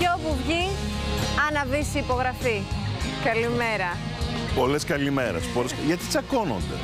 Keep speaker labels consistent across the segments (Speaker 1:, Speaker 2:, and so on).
Speaker 1: και όπου βγει, αναβήσει υπογραφή. Καλημέρα.
Speaker 2: Πολλές καλημέρες. Γιατί τσακώνονται?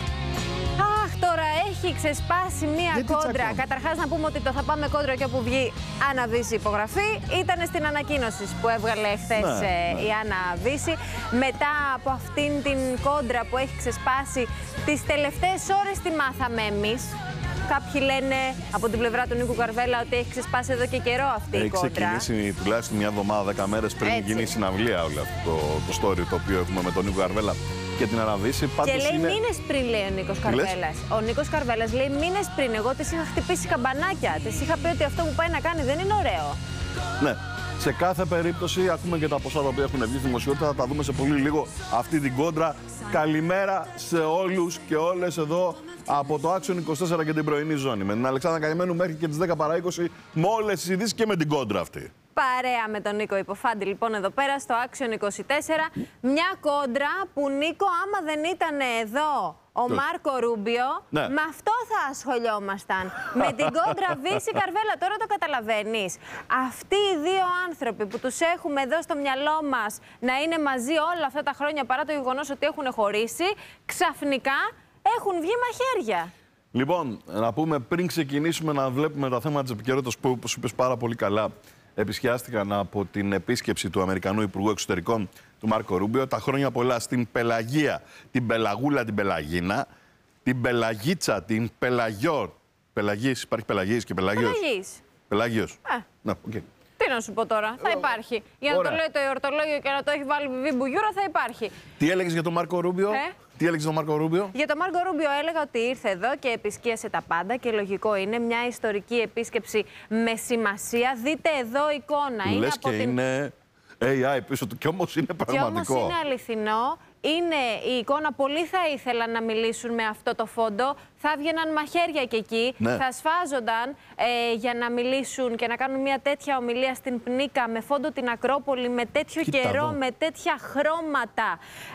Speaker 1: Αχ, τώρα έχει ξεσπάσει μία κόντρα. Καταρχάς να πούμε ότι το θα πάμε κόντρα και όπου βγει Άννα Βύση υπογραφή ήταν στην ανακοίνωση που έβγαλε χθες η Άννα Βύση. Μετά από αυτήν την κόντρα που έχει ξεσπάσει, τις τελευταίες ώρες τη μάθαμε εμείς. Κάποιοι λένε από την πλευρά του Νίκου Καρβέλα ότι έχει ξεσπάσει εδώ και καιρό αυτή η κόντρα.
Speaker 2: Έχει ξεκινήσει τουλάχιστον μια εβδομάδα, 10 μέρες πριν γίνει η συναυλία όλο αυτό το story το οποίο έχουμε με τον Νίκο Καρβέλα και την Άννα Βύση.
Speaker 1: Και λέει μήνες πριν, λέει ο Νίκος Καρβέλας. Ο Νίκος Καρβέλας λέει μήνες πριν. Εγώ της είχα χτυπήσει καμπανάκια. Της είχα πει ότι αυτό που πάει να κάνει δεν είναι ωραίο.
Speaker 2: Ναι. Σε κάθε περίπτωση, ακούμε και τα ποσά τα οποία έχουν βγει στη δημοσιότητα, θα τα δούμε σε πολύ λίγο αυτή την κόντρα. Καλημέρα σε όλους και όλες εδώ από το Action 24 και την πρωινή ζώνη. Με την Αλεξάνδρα Καημένου μέχρι και τις 10 παρά 20 με όλες τις ειδήσεις και με την κόντρα αυτή.
Speaker 1: Παρέα με τον Νίκο Υποφάντη, λοιπόν, εδώ πέρα στο Action 24. Μια κόντρα που, Νίκο, άμα δεν ήταν εδώ ο Μάρκο Ρούμπιο, με αυτό θα ασχολιόμασταν. Με την κόντρα Βύση Καρβέλα. Τώρα το καταλαβαίνεις. Αυτοί οι δύο άνθρωποι που τους έχουμε εδώ στο μυαλό μας να είναι μαζί όλα αυτά τα χρόνια παρά το γεγονός ότι έχουν χωρίσει, ξαφνικά έχουν βγει μαχαίρια. Λοιπόν,
Speaker 2: να πούμε πριν ξεκινήσουμε να βλέπουμε τα θέματα της επικαιρότητας που, όπως είπες πάρα πολύ καλά, επισκιάστηκαν από την επίσκεψη του Αμερικανού Υπουργού Εξωτερικών του Μάρκο Ρούμπιο. Τα χρόνια πολλά στην Πελαγία, την Πελαγούλα, την Πελαγίνα, την Πελαγίτσα, την Πελαγιό. Πελαγής, υπάρχει Πελαγής και Πελαγιός. Πελαγίος. Ναι, okay.
Speaker 1: Τι να σου πω τώρα, θα υπάρχει. Για να το λέει το εορτολόγιο και να το έχει βάλει Βιβί Μπουγιούρα, θα υπάρχει.
Speaker 2: Τι έλεγες για τον Μάρκο Ρούμπιο? Τι έλεγες για τον Μάρκο Ρούμπιο?
Speaker 1: Για τον Μάρκο Ρούμπιο έλεγα ότι ήρθε εδώ και επισκίασε τα πάντα και λογικό είναι. Μια ιστορική επίσκεψη με σημασία. Δείτε εδώ εικόνα.
Speaker 2: Λες και είναι AI πίσω του, και όμως είναι πραγματικό.
Speaker 1: Και όμως είναι αληθινό. Είναι η εικόνα, πολλοί θα ήθελαν να μιλήσουν με αυτό το φόντο. Θα έβγαιναν μαχαίρια και εκεί, θα σφάζονταν για να μιλήσουν και να κάνουν μια τέτοια ομιλία στην Πνίκα με φόντο την Ακρόπολη, με τέτοιο καιρό, με τέτοια χρώματα.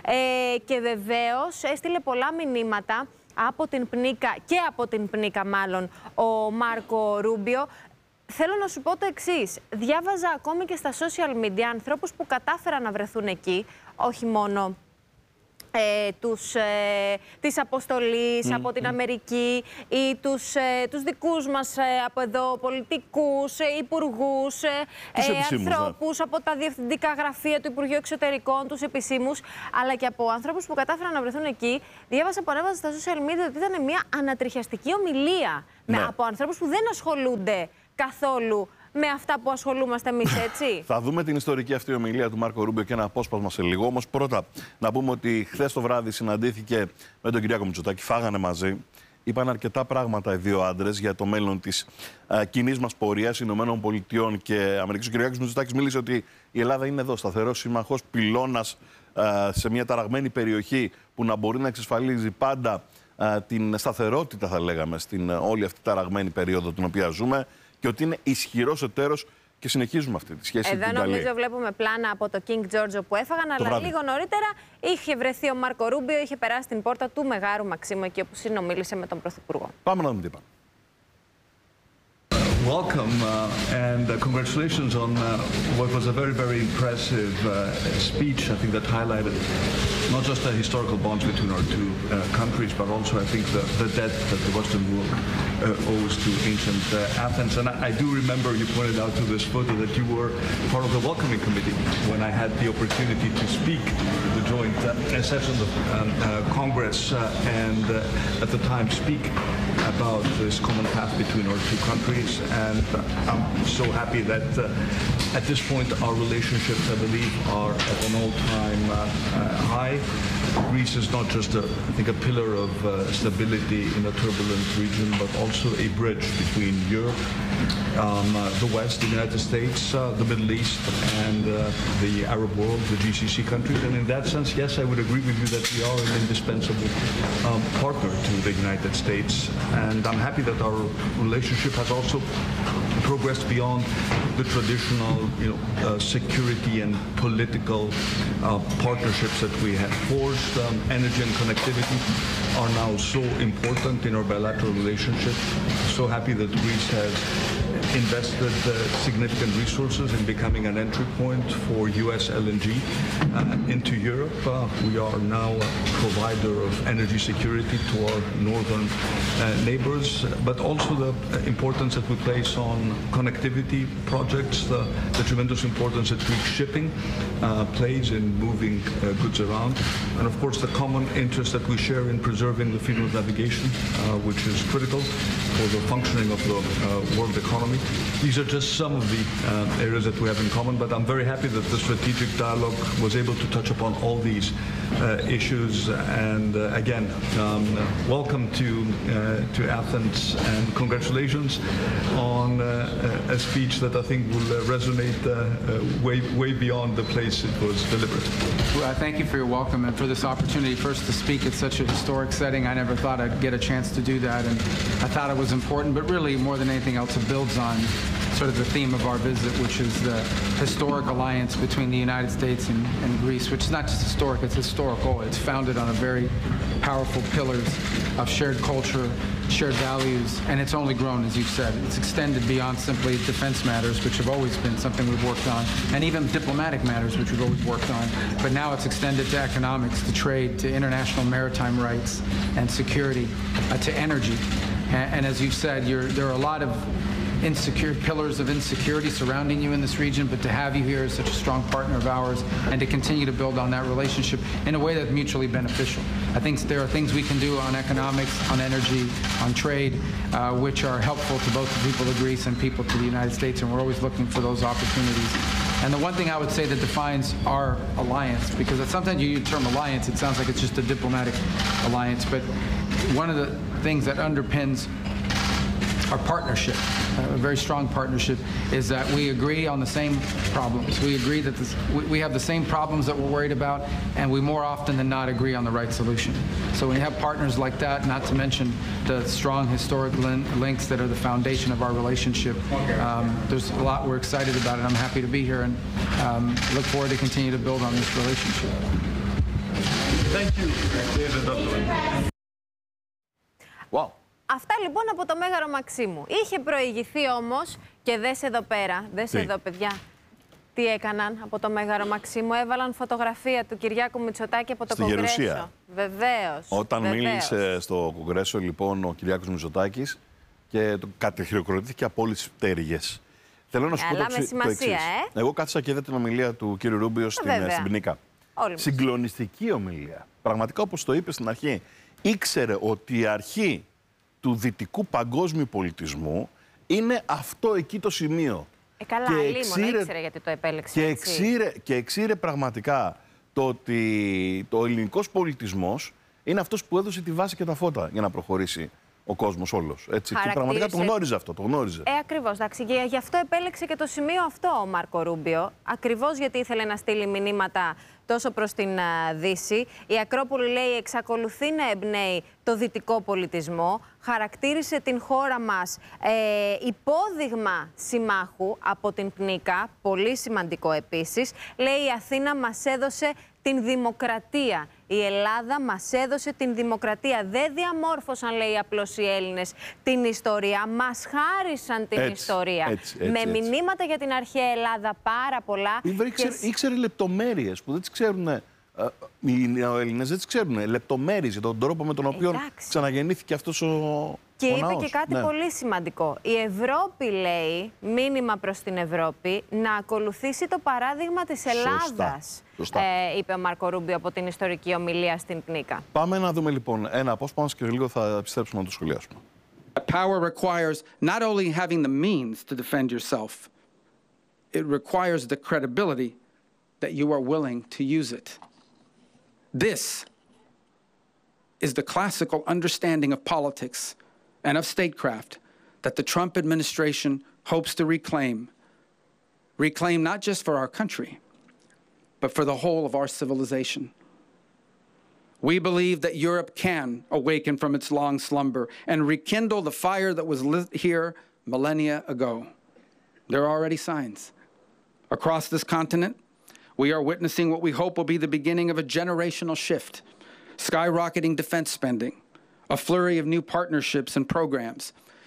Speaker 1: Και βεβαίως έστειλε πολλά μηνύματα από την Πνίκα και από την Πνίκα μάλλον ο Μάρκο Ρούμπιο. Θέλω να σου πω το εξής. Διάβαζα ακόμη και στα social media ανθρώπους που κατάφεραν να βρεθούν εκεί, όχι μόνο της αποστολής από την Αμερική ή τους δικούς μας από εδώ πολιτικούς, υπουργούς, ανθρώπους από τα διευθυντικά γραφεία του Υπουργείου Εξωτερικών, τους επισήμους, αλλά και από ανθρώπους που κατάφεραν να βρεθούν εκεί. Διάβασα που ανέβαζα στα social media ότι ήταν μια ανατριχιαστική ομιλία από ανθρώπους που δεν ασχολούνται καθόλου με αυτά που ασχολούμαστε εμείς, έτσι.
Speaker 2: Θα δούμε την ιστορική αυτή ομιλία του Μάρκο Ρούμπιο και ένα απόσπασμα σε λίγο. Όμως πρώτα να πούμε ότι χθες το βράδυ συναντήθηκε με τον Κυριάκο Μητσοτάκη, φάγανε μαζί. Είπαν αρκετά πράγματα οι δύο άντρες για το μέλλον της κοινής μας πορείας Ηνωμένων Πολιτειών και Αμερικής. Ο Κυριάκος Μητσοτάκης μίλησε ότι η Ελλάδα είναι εδώ, σταθερός σύμμαχος, πυλώνας σε μια ταραγμένη περιοχή που να μπορεί να εξασφαλίζει πάντα την σταθερότητα, θα λέγαμε, στην όλη αυτή ταραγμένη περίοδο την οποία ζούμε. Και ότι είναι ισχυρός εταίρος και συνεχίζουμε αυτή τη σχέση.
Speaker 1: Εδώ νομίζω βλέπουμε πλάνα από το King George που έφαγαν, αλλά λίγο νωρίτερα είχε βρεθεί ο Μάρκο Ρούμπιο, είχε περάσει την πόρτα του Μεγάρου Μαξίμου εκεί όπου συνομίλησε με τον Πρωθυπουργό.
Speaker 2: Πάμε να δούμε τι είπα.
Speaker 3: Welcome and congratulations on what was a very, very impressive speech, I think, that highlighted not just the historical bonds between our two countries, but also, I think, the debt that the Western world owes to ancient Athens. And I do remember you pointed out to this photo that you were part of the welcoming committee when I had the opportunity to speak the joint sessions of Congress and at the time speak about this common path between our two countries. And I'm so happy that at this point our relationships, I believe, are at an all-time high. Greece is not just, I think, a pillar of stability in a turbulent region, but also a bridge between Europe, the West, the United States, the Middle East, and the Arab world, the GCC countries. And in that sense, yes, I would agree with you that we are an indispensable partner to the United States. And I'm happy that our relationship has also progressed beyond the traditional, security and political partnerships that we have forged. Energy and connectivity are now so important in our bilateral relationship. So happy that Greece has invested significant resources in becoming an entry point for U.S. LNG into Europe. We are now a provider of energy security to our northern neighbors, but also the importance that we place on connectivity projects, the tremendous importance that Greek shipping plays in moving goods around, and of course the common interest that we share in preserving the freedom of navigation, which is critical for the functioning of the world economy. These are just some of the areas that we have in common, but I'm very happy that the strategic dialogue was able to touch upon all these issues. And again, welcome to Athens, and congratulations on a speech that I think will resonate way beyond the place it was delivered.
Speaker 4: Well, thank you for your welcome and for this opportunity first to speak at such a historic setting. I never thought I'd get a chance to do that, and I thought it was important, but really more than anything else it builds on sort of the theme of our visit, which is the historic alliance between the United States and Greece, which is not just historic, it's historical. It's founded on a very powerful pillars of shared culture, shared values, and it's only grown, as you said. It's extended beyond simply defense matters, which have always been something we've worked on, and even diplomatic matters, which we've always worked on. But now it's extended to economics, to trade, to international maritime rights and security, to energy. And as you've said, there are a lot of pillars of insecurity surrounding you in this region, but to have you here as such a strong partner of ours and to continue to build on that relationship in a way that's mutually beneficial. I think there are things we can do on economics, on energy, on trade, which are helpful to both the people of Greece and people to the United States, and we're always looking for those opportunities. And the one thing I would say that defines our alliance, because sometimes you use the term alliance, it sounds like it's just a diplomatic alliance, but one of the things that underpins our partnership, a very strong partnership, is that we agree on the same problems. We agree that we have the same problems that we're worried about, and we more often than not agree on the right solution. So when you have partners like that, not to mention the strong historic links that are the foundation of our relationship, there's a lot we're excited about, and I'm happy to be here and look forward to continue to build on this relationship.
Speaker 3: Thank you, David.
Speaker 2: Wow.
Speaker 1: Αυτά λοιπόν από το Μέγαρο Μαξίμου. Είχε προηγηθεί όμως, και δες εδώ πέρα, δες εδώ παιδιά, τι έκαναν από το Μέγαρο Μαξίμου. Έβαλαν φωτογραφία του Κυριάκου Μητσοτάκη από το Κογκρέσο. Βεβαίως.
Speaker 2: Όταν μίλησε στο Κογκρέσο λοιπόν ο Κυριάκος Μητσοτάκης και κατεχειροκροτήθηκε από όλες τις πτέρυγες. Θέλω να σου πω το εξής. Εγώ κάθισα και είδα την ομιλία του κύριου Ρούμπιο στην Πνίκα. Συγκλονιστική ομιλία. Πραγματικά, όπως το είπε στην αρχή, ήξερε ότι η αρχή του δυτικού παγκόσμιου πολιτισμού είναι αυτό εκεί το σημείο.
Speaker 1: Καλά, λίμον, ήξερε γιατί το επέλεξε.
Speaker 2: Και εξήρε πραγματικά το ότι ο ελληνικός πολιτισμός είναι αυτός που έδωσε τη βάση και τα φώτα για να προχωρήσει ο κόσμος όλος. Έτσι. Και πραγματικά το γνώριζε αυτό, το γνώριζε.
Speaker 1: Ακριβώς, εντάξει. Και γι' αυτό επέλεξε και το σημείο αυτό ο Μάρκο Ρούμπιο. Ακριβώς γιατί ήθελε να στείλει μηνύματα τόσο προς την Δύση. Η Ακρόπολη, λέει, εξακολουθεί να εμπνέει το δυτικό πολιτισμό. Χαρακτήρισε την χώρα μας υπόδειγμα συμμάχου από την Πνίκα. Πολύ σημαντικό επίσης. Λέει, η Αθήνα μας έδωσε την δημοκρατία. Η Ελλάδα μας έδωσε την δημοκρατία. Δεν διαμόρφωσαν, λέει, απλώς οι Έλληνες την ιστορία. Μας χάρισαν την ιστορία. Με μηνύματα για την αρχαία Ελλάδα πάρα πολλά.
Speaker 2: Ήξερε λεπτομέρειες που δεν τις ξέρουν. Οι Έλληνες δεν τις ξέρουν. Λεπτομέρειες για τον τρόπο με τον οποίο ξαναγεννήθηκε αυτός ο
Speaker 1: Και είπε και κάτι πολύ σημαντικό. Η Ευρώπη, λέει, μήνυμα προς την Ευρώπη, να ακολουθήσει το παράδειγμα της Ελλάδας. Είπε ο Μάρκο Ρούμπιο από την ιστορική ομιλία στην Πνίκα.
Speaker 2: Πάμε να δούμε λοιπόν ένα απόσπασμα και λίγο θα επιστρέψουμε να το σχολιάσουμε.
Speaker 5: Power requires not only having the means to defend yourself, it requires the credibility that you are willing to use it. This is the classical understanding of politics and of statecraft that the Trump administration hopes to reclaim not just for our country, but for the whole of our civilization. We believe that Europe can awaken from its long slumber and rekindle the fire that was lit here millennia ago. There are already signs. Across this continent, we are witnessing what we hope will be the beginning of a generational shift, skyrocketing defense spending, a flurry of new partnerships and programs,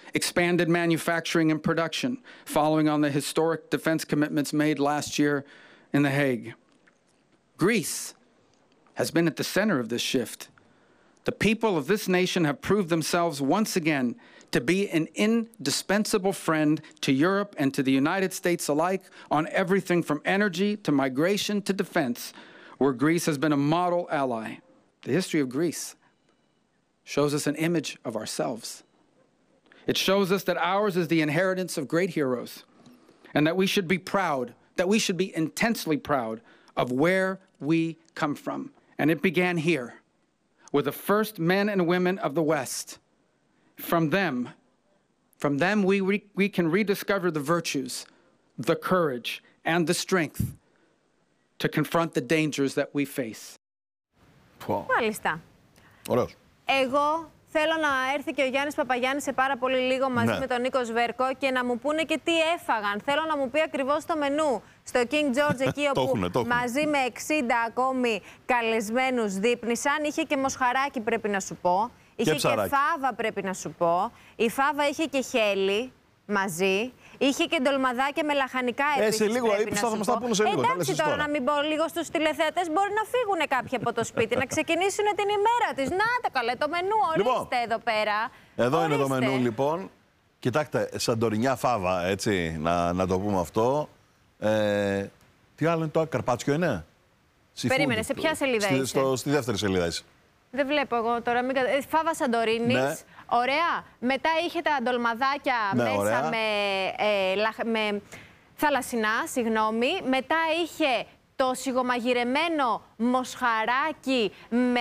Speaker 5: expanded manufacturing and production, following on the historic defense commitments made last year in The Hague. Greece has been at the center of this shift. The people of this nation have proved themselves once again to be an indispensable friend to Europe and to the United States alike on everything from energy to migration to defense, where Greece has been a model ally. The history of Greece shows us an image of ourselves. It shows us that ours is the inheritance of great heroes, and that we should be proud, that we should be intensely proud of where we come from. And it began here, with the first men and women of the West. From them we can rediscover the virtues, the courage, and the strength to confront the dangers that we face.
Speaker 1: Μάλιστα.
Speaker 2: Ωραίος.
Speaker 1: Εγώ θέλω να έρθει και ο Γιάννης Παπαγιάννης σε πάρα πολύ λίγο μαζί με τον Νίκο Σβέρκο και να μου πούνε και τι έφαγαν. Θέλω να μου πει ακριβώς το μενού στο King George εκεί όπου μαζί με 60 ακόμη καλεσμένους δείπνησαν. Είχε και μοσχαράκι πρέπει να σου πω. Είχε και φάβα πρέπει να σου πω. Η φάβα είχε και χέλι μαζί. Είχε και ντολμαδάκια με λαχανικά επίσης.
Speaker 2: Σε λίγο, θα μας τα πούνε σε λίγο.
Speaker 1: Εντάξει τώρα να μην πω λίγο στους τηλεθεατές, μπορεί να φύγουν κάποιοι από το σπίτι, να ξεκινήσουν την ημέρα της. Να τα καλέ, το μενού, ορίστε λοιπόν, εδώ πέρα.
Speaker 2: Εδώ ορίστε. Είναι το μενού λοιπόν. Κοιτάξτε, σαντορινιά φάβα, έτσι, να το πούμε αυτό. Τι άλλο είναι το καρπάτσιο είναι?
Speaker 1: Περίμενε, σε ποια σελίδα είσαι?
Speaker 2: Στη δεύτερη σελίδα είσαι.
Speaker 1: Δεν βλέπω εγώ τώρα. Φάβα Σαντορίνης. Ναι. Ωραία. Μετά είχε τα ντολμαδάκια μέσα με θαλασσινά, συγγνώμη. Μετά είχε το σιγομαγειρεμένο μοσχαράκι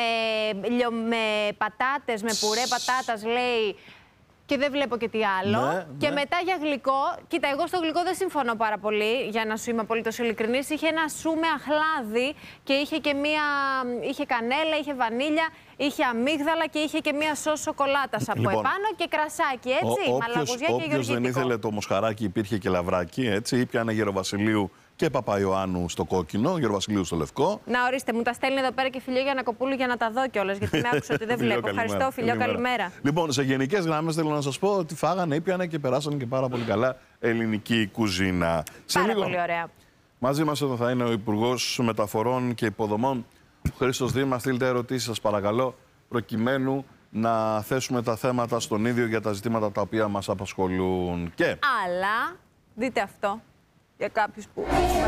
Speaker 1: με πατάτες, με πουρέ πατάτας, λέει. Και δεν βλέπω και τι άλλο. Και μετά για γλυκό. Κοίτα, εγώ στο γλυκό δεν συμφωνώ πάρα πολύ, για να σου είμαι απολύτως ειλικρινής. Είχε ένα σου με αχλάδι και είχε και είχε κανέλα, είχε βανίλια, είχε αμύγδαλα και είχε και μία σως σοκολάτας από επάνω και κρασάκι, έτσι. Μαλαγουζιά και γεωργίτικο.
Speaker 2: Όποιος δεν ήθελε το μοσχαράκι, υπήρχε και λαβράκι, έτσι. Ήπιανε Γεροβασιλείου και Παπαϊωάννου στο κόκκινο, Γεροβασιλείου στο λευκό. Να
Speaker 1: ορίστε, μου τα στέλνει εδώ πέρα και Φιλιό Γιαννακοπούλου για να τα δω κιόλας, γιατί με άκουσα ότι δεν βλέπω. Ευχαριστώ, Φιλιό, καλημέρα.
Speaker 2: Λοιπόν, σε γενικές γραμμές θέλω να σας πω ότι φάγανε, ήπιανε και περάσανε και πάρα πολύ καλά ελληνική κουζίνα.
Speaker 1: Πάρα πολύ ωραία.
Speaker 2: Μαζί μας εδώ θα είναι ο Υπουργός Μεταφορών και Υποδομών, ο Χρήστος Δήμα. Στείλτε ερωτήσεις σας παρακαλώ, προκειμένου να θέσουμε τα θέματα στον ίδιο για τα ζητήματα τα οποία μας απασχολούν. Και...
Speaker 1: Αλλά, δείτε αυτό. Για κάποιους που...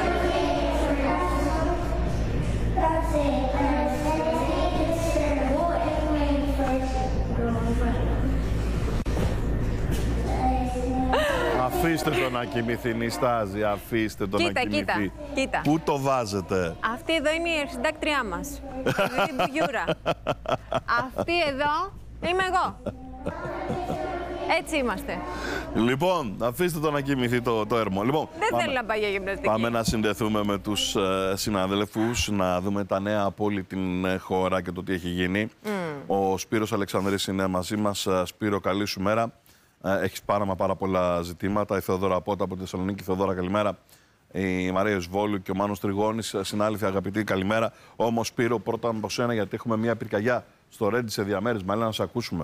Speaker 2: Αφήστε το να κοιμηθεί, νιστάζει, αφήστε το να κοιμηθεί.
Speaker 1: Κοίτα.
Speaker 2: Πού το βάζετε?
Speaker 1: Αυτή εδώ είναι η αρχισυντάκτριά μας, η Μπουγιούρα. Αυτή εδώ είμαι εγώ. Έτσι είμαστε.
Speaker 2: Λοιπόν, αφήστε το να κοιμηθεί το έρμο. Λοιπόν,
Speaker 1: δεν θέλω να πάει για γυμναστική.
Speaker 2: Πάμε να συνδεθούμε με τους συναδέλφους, να δούμε τα νέα από όλη την χώρα και το τι έχει γίνει. Ο Σπύρος Αλεξανδρής είναι μαζί μας. Σπύρο, καλή σου μέρα. Έχεις πάρα πολλά ζητήματα. Η Θεοδόρα Πότα από τη Θεσσαλονίκη. Θεοδόρα, καλημέρα. Η Μαρία Εσβόλου και ο Μάνος Τριγώνης, συνάδελφοι αγαπητοί, καλημέρα. Όμως, Σπύρο, πρώτα από σένα, γιατί έχουμε μια πυρκαγιά στο Ρέντι σε διαμέρισμα. Έλα να σε ακούσουμε.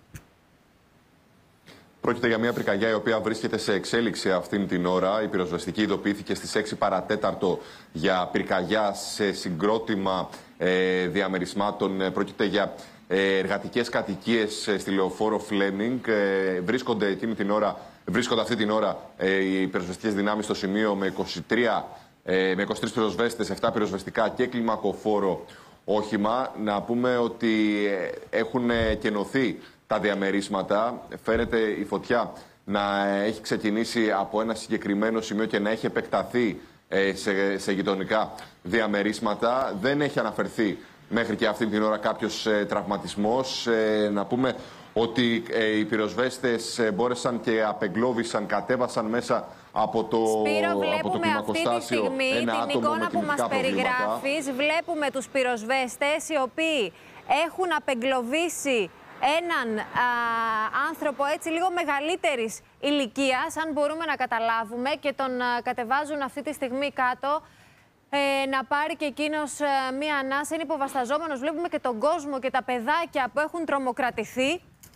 Speaker 6: Πρόκειται για μια πυρκαγιά η οποία βρίσκεται σε εξέλιξη αυτήν την ώρα. Η πυροσβεστική ειδοποιήθηκε στις 6 παρατέταρτο για πυρκαγιά σε συγκρότημα διαμερισμάτων. Πρόκειται για εργατικές κατοικίες στη λεωφόρο Φλέμινγκ. Βρίσκονται αυτή την ώρα οι πυροσβεστικές δυνάμεις στο σημείο με 23 πυροσβέστες, 7 πυροσβεστικά και κλιμακοφόρο όχημα. Να πούμε ότι έχουν κενωθεί τα διαμερίσματα. Φαίνεται η φωτιά να έχει ξεκινήσει από ένα συγκεκριμένο σημείο και να έχει επεκταθεί σε γειτονικά διαμερίσματα. Δεν έχει αναφερθεί μέχρι και αυτή την ώρα κάποιος τραυματισμός. Να πούμε ότι οι πυροσβέστες μπόρεσαν και απεγκλώβησαν, κατέβασαν μέσα από το κλιμακοστάσιο
Speaker 1: αυτή τη στιγμή την εικόνα που μας περιγράφεις. Βλέπουμε τους πυροσβέστες οι οποίοι έχουν απεγκλωβίσει έναν άνθρωπο έτσι λίγο μεγαλύτερης ηλικίας, αν μπορούμε να καταλάβουμε, και τον κατεβάζουν αυτή τη στιγμή κάτω να πάρει και εκείνος μία ανάσα. Είναι υποβασταζόμενος. Βλέπουμε και τον κόσμο και τα παιδάκια που έχουν τρομοκρατηθεί.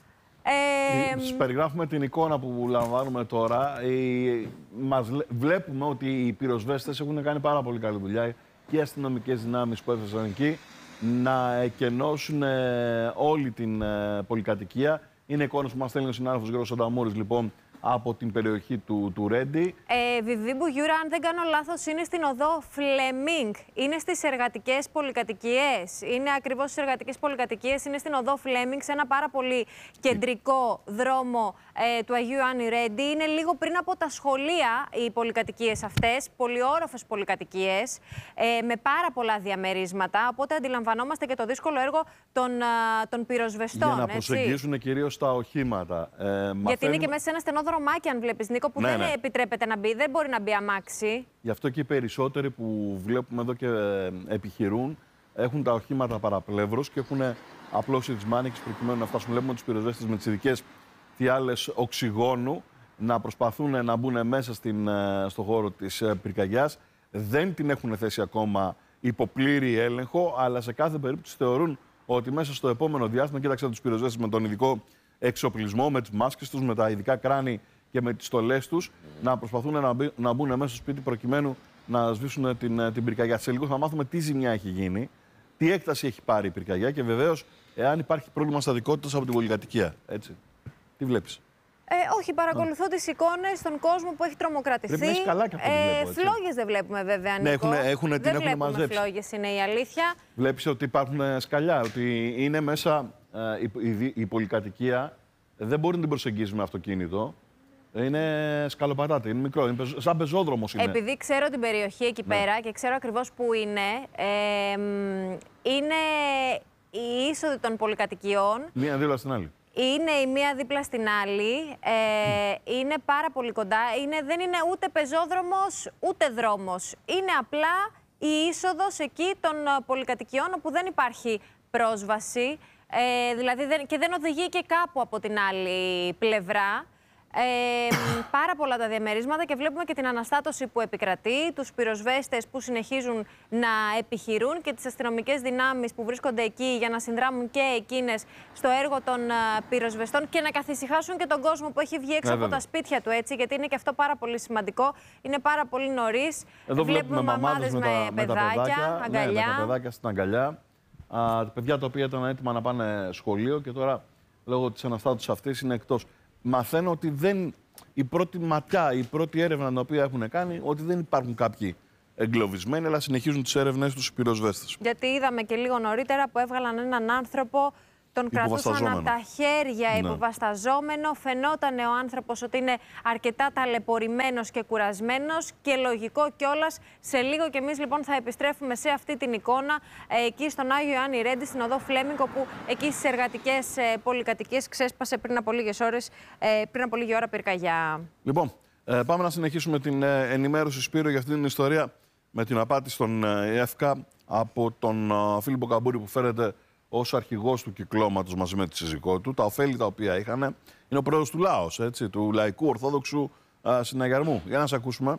Speaker 2: Σας περιγράφουμε την εικόνα που λαμβάνουμε τώρα. Βλέπουμε ότι οι πυροσβέστες έχουν κάνει πάρα πολύ καλή δουλειά και οι αστυνομικές δυνάμεις που έφτασαν εκεί να εκενώσουν όλη την πολυκατοικία. Είναι εικόνες που μας στέλνει ο συνάδελφος Γιώργος Ανταμούρης, λοιπόν, από την περιοχή του Ρέντι.
Speaker 1: Βιβί Μπουγιούρα, αν δεν κάνω λάθος, είναι στην οδό Φλέμινγκ. Είναι στις εργατικές πολυκατοικίες. Είναι ακριβώς στις εργατικές πολυκατοικίες. Είναι στην οδό Φλέμινγκ, σε ένα πάρα πολύ κεντρικό δρόμο του Αγίου Ιωάννη Ρέντι. Είναι λίγο πριν από τα σχολεία οι πολυκατοικίες αυτές. Πολυόροφες πολυκατοικίες, με πάρα πολλά διαμερίσματα. Οπότε αντιλαμβανόμαστε και το δύσκολο έργο των πυροσβεστών.
Speaker 2: Για να προσεγγίσουν κυρίως τα οχήματα.
Speaker 1: Γιατί είναι και μέσα σε ένα στενό δρομάκι, αν βλέπεις, Νίκο, που δεν επιτρέπεται να μπει, δεν μπορεί να μπει αμάξι.
Speaker 2: Γι' αυτό και οι περισσότεροι που βλέπουμε εδώ και επιχειρούν έχουν τα οχήματα παραπλεύρως και έχουν απλώσει τις μάνικες προκειμένου να φτάσουν. Βλέπουμε τους πυροσβέστες με τις ειδικές φιάλες οξυγόνου να προσπαθούν να μπουν μέσα στο χώρο της πυρκαγιάς. Δεν την έχουν θέσει ακόμα υπό πλήρη έλεγχο, αλλά σε κάθε περίπτωση θεωρούν ότι μέσα στο επόμενο διάστημα, κοίταξε τους πυροσβέστες με τον ειδικό εξοπλισμό, με τις μάσκες τους, με τα ειδικά κράνη και με τις στολές τους, να προσπαθούν να μπουν μέσα στο σπίτι προκειμένου να σβήσουν την πυρκαγιά. Σε λίγο θα μάθουμε τι ζημιά έχει γίνει, τι έκταση έχει πάρει η πυρκαγιά και βεβαίως εάν υπάρχει πρόβλημα στατικότητας από την πολυκατοικία. Έτσι. Τι βλέπεις?
Speaker 1: Όχι, παρακολουθώ τις εικόνες, τον κόσμο που έχει τρομοκρατηθεί.
Speaker 2: Πρέπει καλά και αυτό βλέπω,
Speaker 1: φλόγες δεν βλέπουμε βέβαια, Νίκο.
Speaker 2: Ναι, την έχουν μαζέψει.
Speaker 1: Φλόγες είναι η αλήθεια.
Speaker 2: Βλέπεις ότι υπάρχουν σκαλιά, ότι είναι μέσα η πολυκατοικία. Δεν μπορεί να την προσεγγίσει με αυτοκίνητο. Είναι σκαλοπατάτη, είναι μικρό, είναι σαν πεζόδρομος είναι.
Speaker 1: Επειδή ξέρω την περιοχή εκεί πέρα και ξέρω ακριβώς που είναι, είναι η είσοδο των πολυκατοικιών.
Speaker 2: Μία δίπλα στην άλλη.
Speaker 1: Είναι η μία δίπλα στην άλλη, είναι πάρα πολύ κοντά, δεν είναι ούτε πεζόδρομος ούτε δρόμος. Είναι απλά η είσοδος εκεί των πολυκατοικιών όπου δεν υπάρχει πρόσβαση, δηλαδή και δεν οδηγεί και κάπου από την άλλη πλευρά. Πάρα πολλά τα διαμερίσματα και βλέπουμε και την αναστάτωση που επικρατεί, τους πυροσβέστες που συνεχίζουν να επιχειρούν και τις αστυνομικές δυνάμεις που βρίσκονται εκεί για να συνδράμουν και εκείνες στο έργο των πυροσβεστών και να καθησυχάσουν και τον κόσμο που έχει βγει έξω από τα σπίτια του, έτσι, γιατί είναι και αυτό πάρα πολύ σημαντικό. Είναι πάρα πολύ νωρίς.
Speaker 2: Εδώ βλέπουμε μαμάδες με παιδάκια,
Speaker 1: αγκαλιά.
Speaker 2: Με τα παιδάκια στην αγκαλιά. Τα παιδιά τα οποία ήταν έτοιμα να πάνε σχολείο και τώρα λόγω της αναστάτωσης αυτής είναι εκτός. Μαθαίνω ότι η πρώτη ματιά, η πρώτη έρευνα την οποία έχουν κάνει, ότι δεν υπάρχουν κάποιοι εγκλωβισμένοι, αλλά συνεχίζουν τις έρευνες τους οι πυροσβέστες.
Speaker 1: Γιατί είδαμε και λίγο νωρίτερα που έβγαλαν έναν άνθρωπο, τον κρατούσαν από τα χέρια, υποβασταζόμενο. Φαινόταν ο άνθρωπος ότι είναι αρκετά ταλαιπωρημένος και κουρασμένος και λογικό κιόλας. Σε λίγο κι εμείς λοιπόν θα επιστρέφουμε σε αυτή την εικόνα εκεί στον Άγιο Ιωάννη Ρέντι, στην οδό Φλέμινγκ, όπου εκεί στις εργατικές πολυκατοικίες ξέσπασε πριν από λίγες ώρες, πριν από λίγη ώρα πυρκαγιά.
Speaker 2: Λοιπόν, πάμε να συνεχίσουμε την ενημέρωση, Σπύρο, για αυτή την ιστορία με την απάτη στον ΕΦΚΑ από τον Φίλιππο Καμπούρη, που φέρεται ως αρχηγός του κυκλώματος μαζί με τη σύζυγό του. Τα ωφέλη τα οποία είχαν, είναι ο πρόεδρος του ΛΑΟΣ, έτσι, του Λαϊκού Ορθόδοξου Συναγερμού. Για να σας ακούσουμε.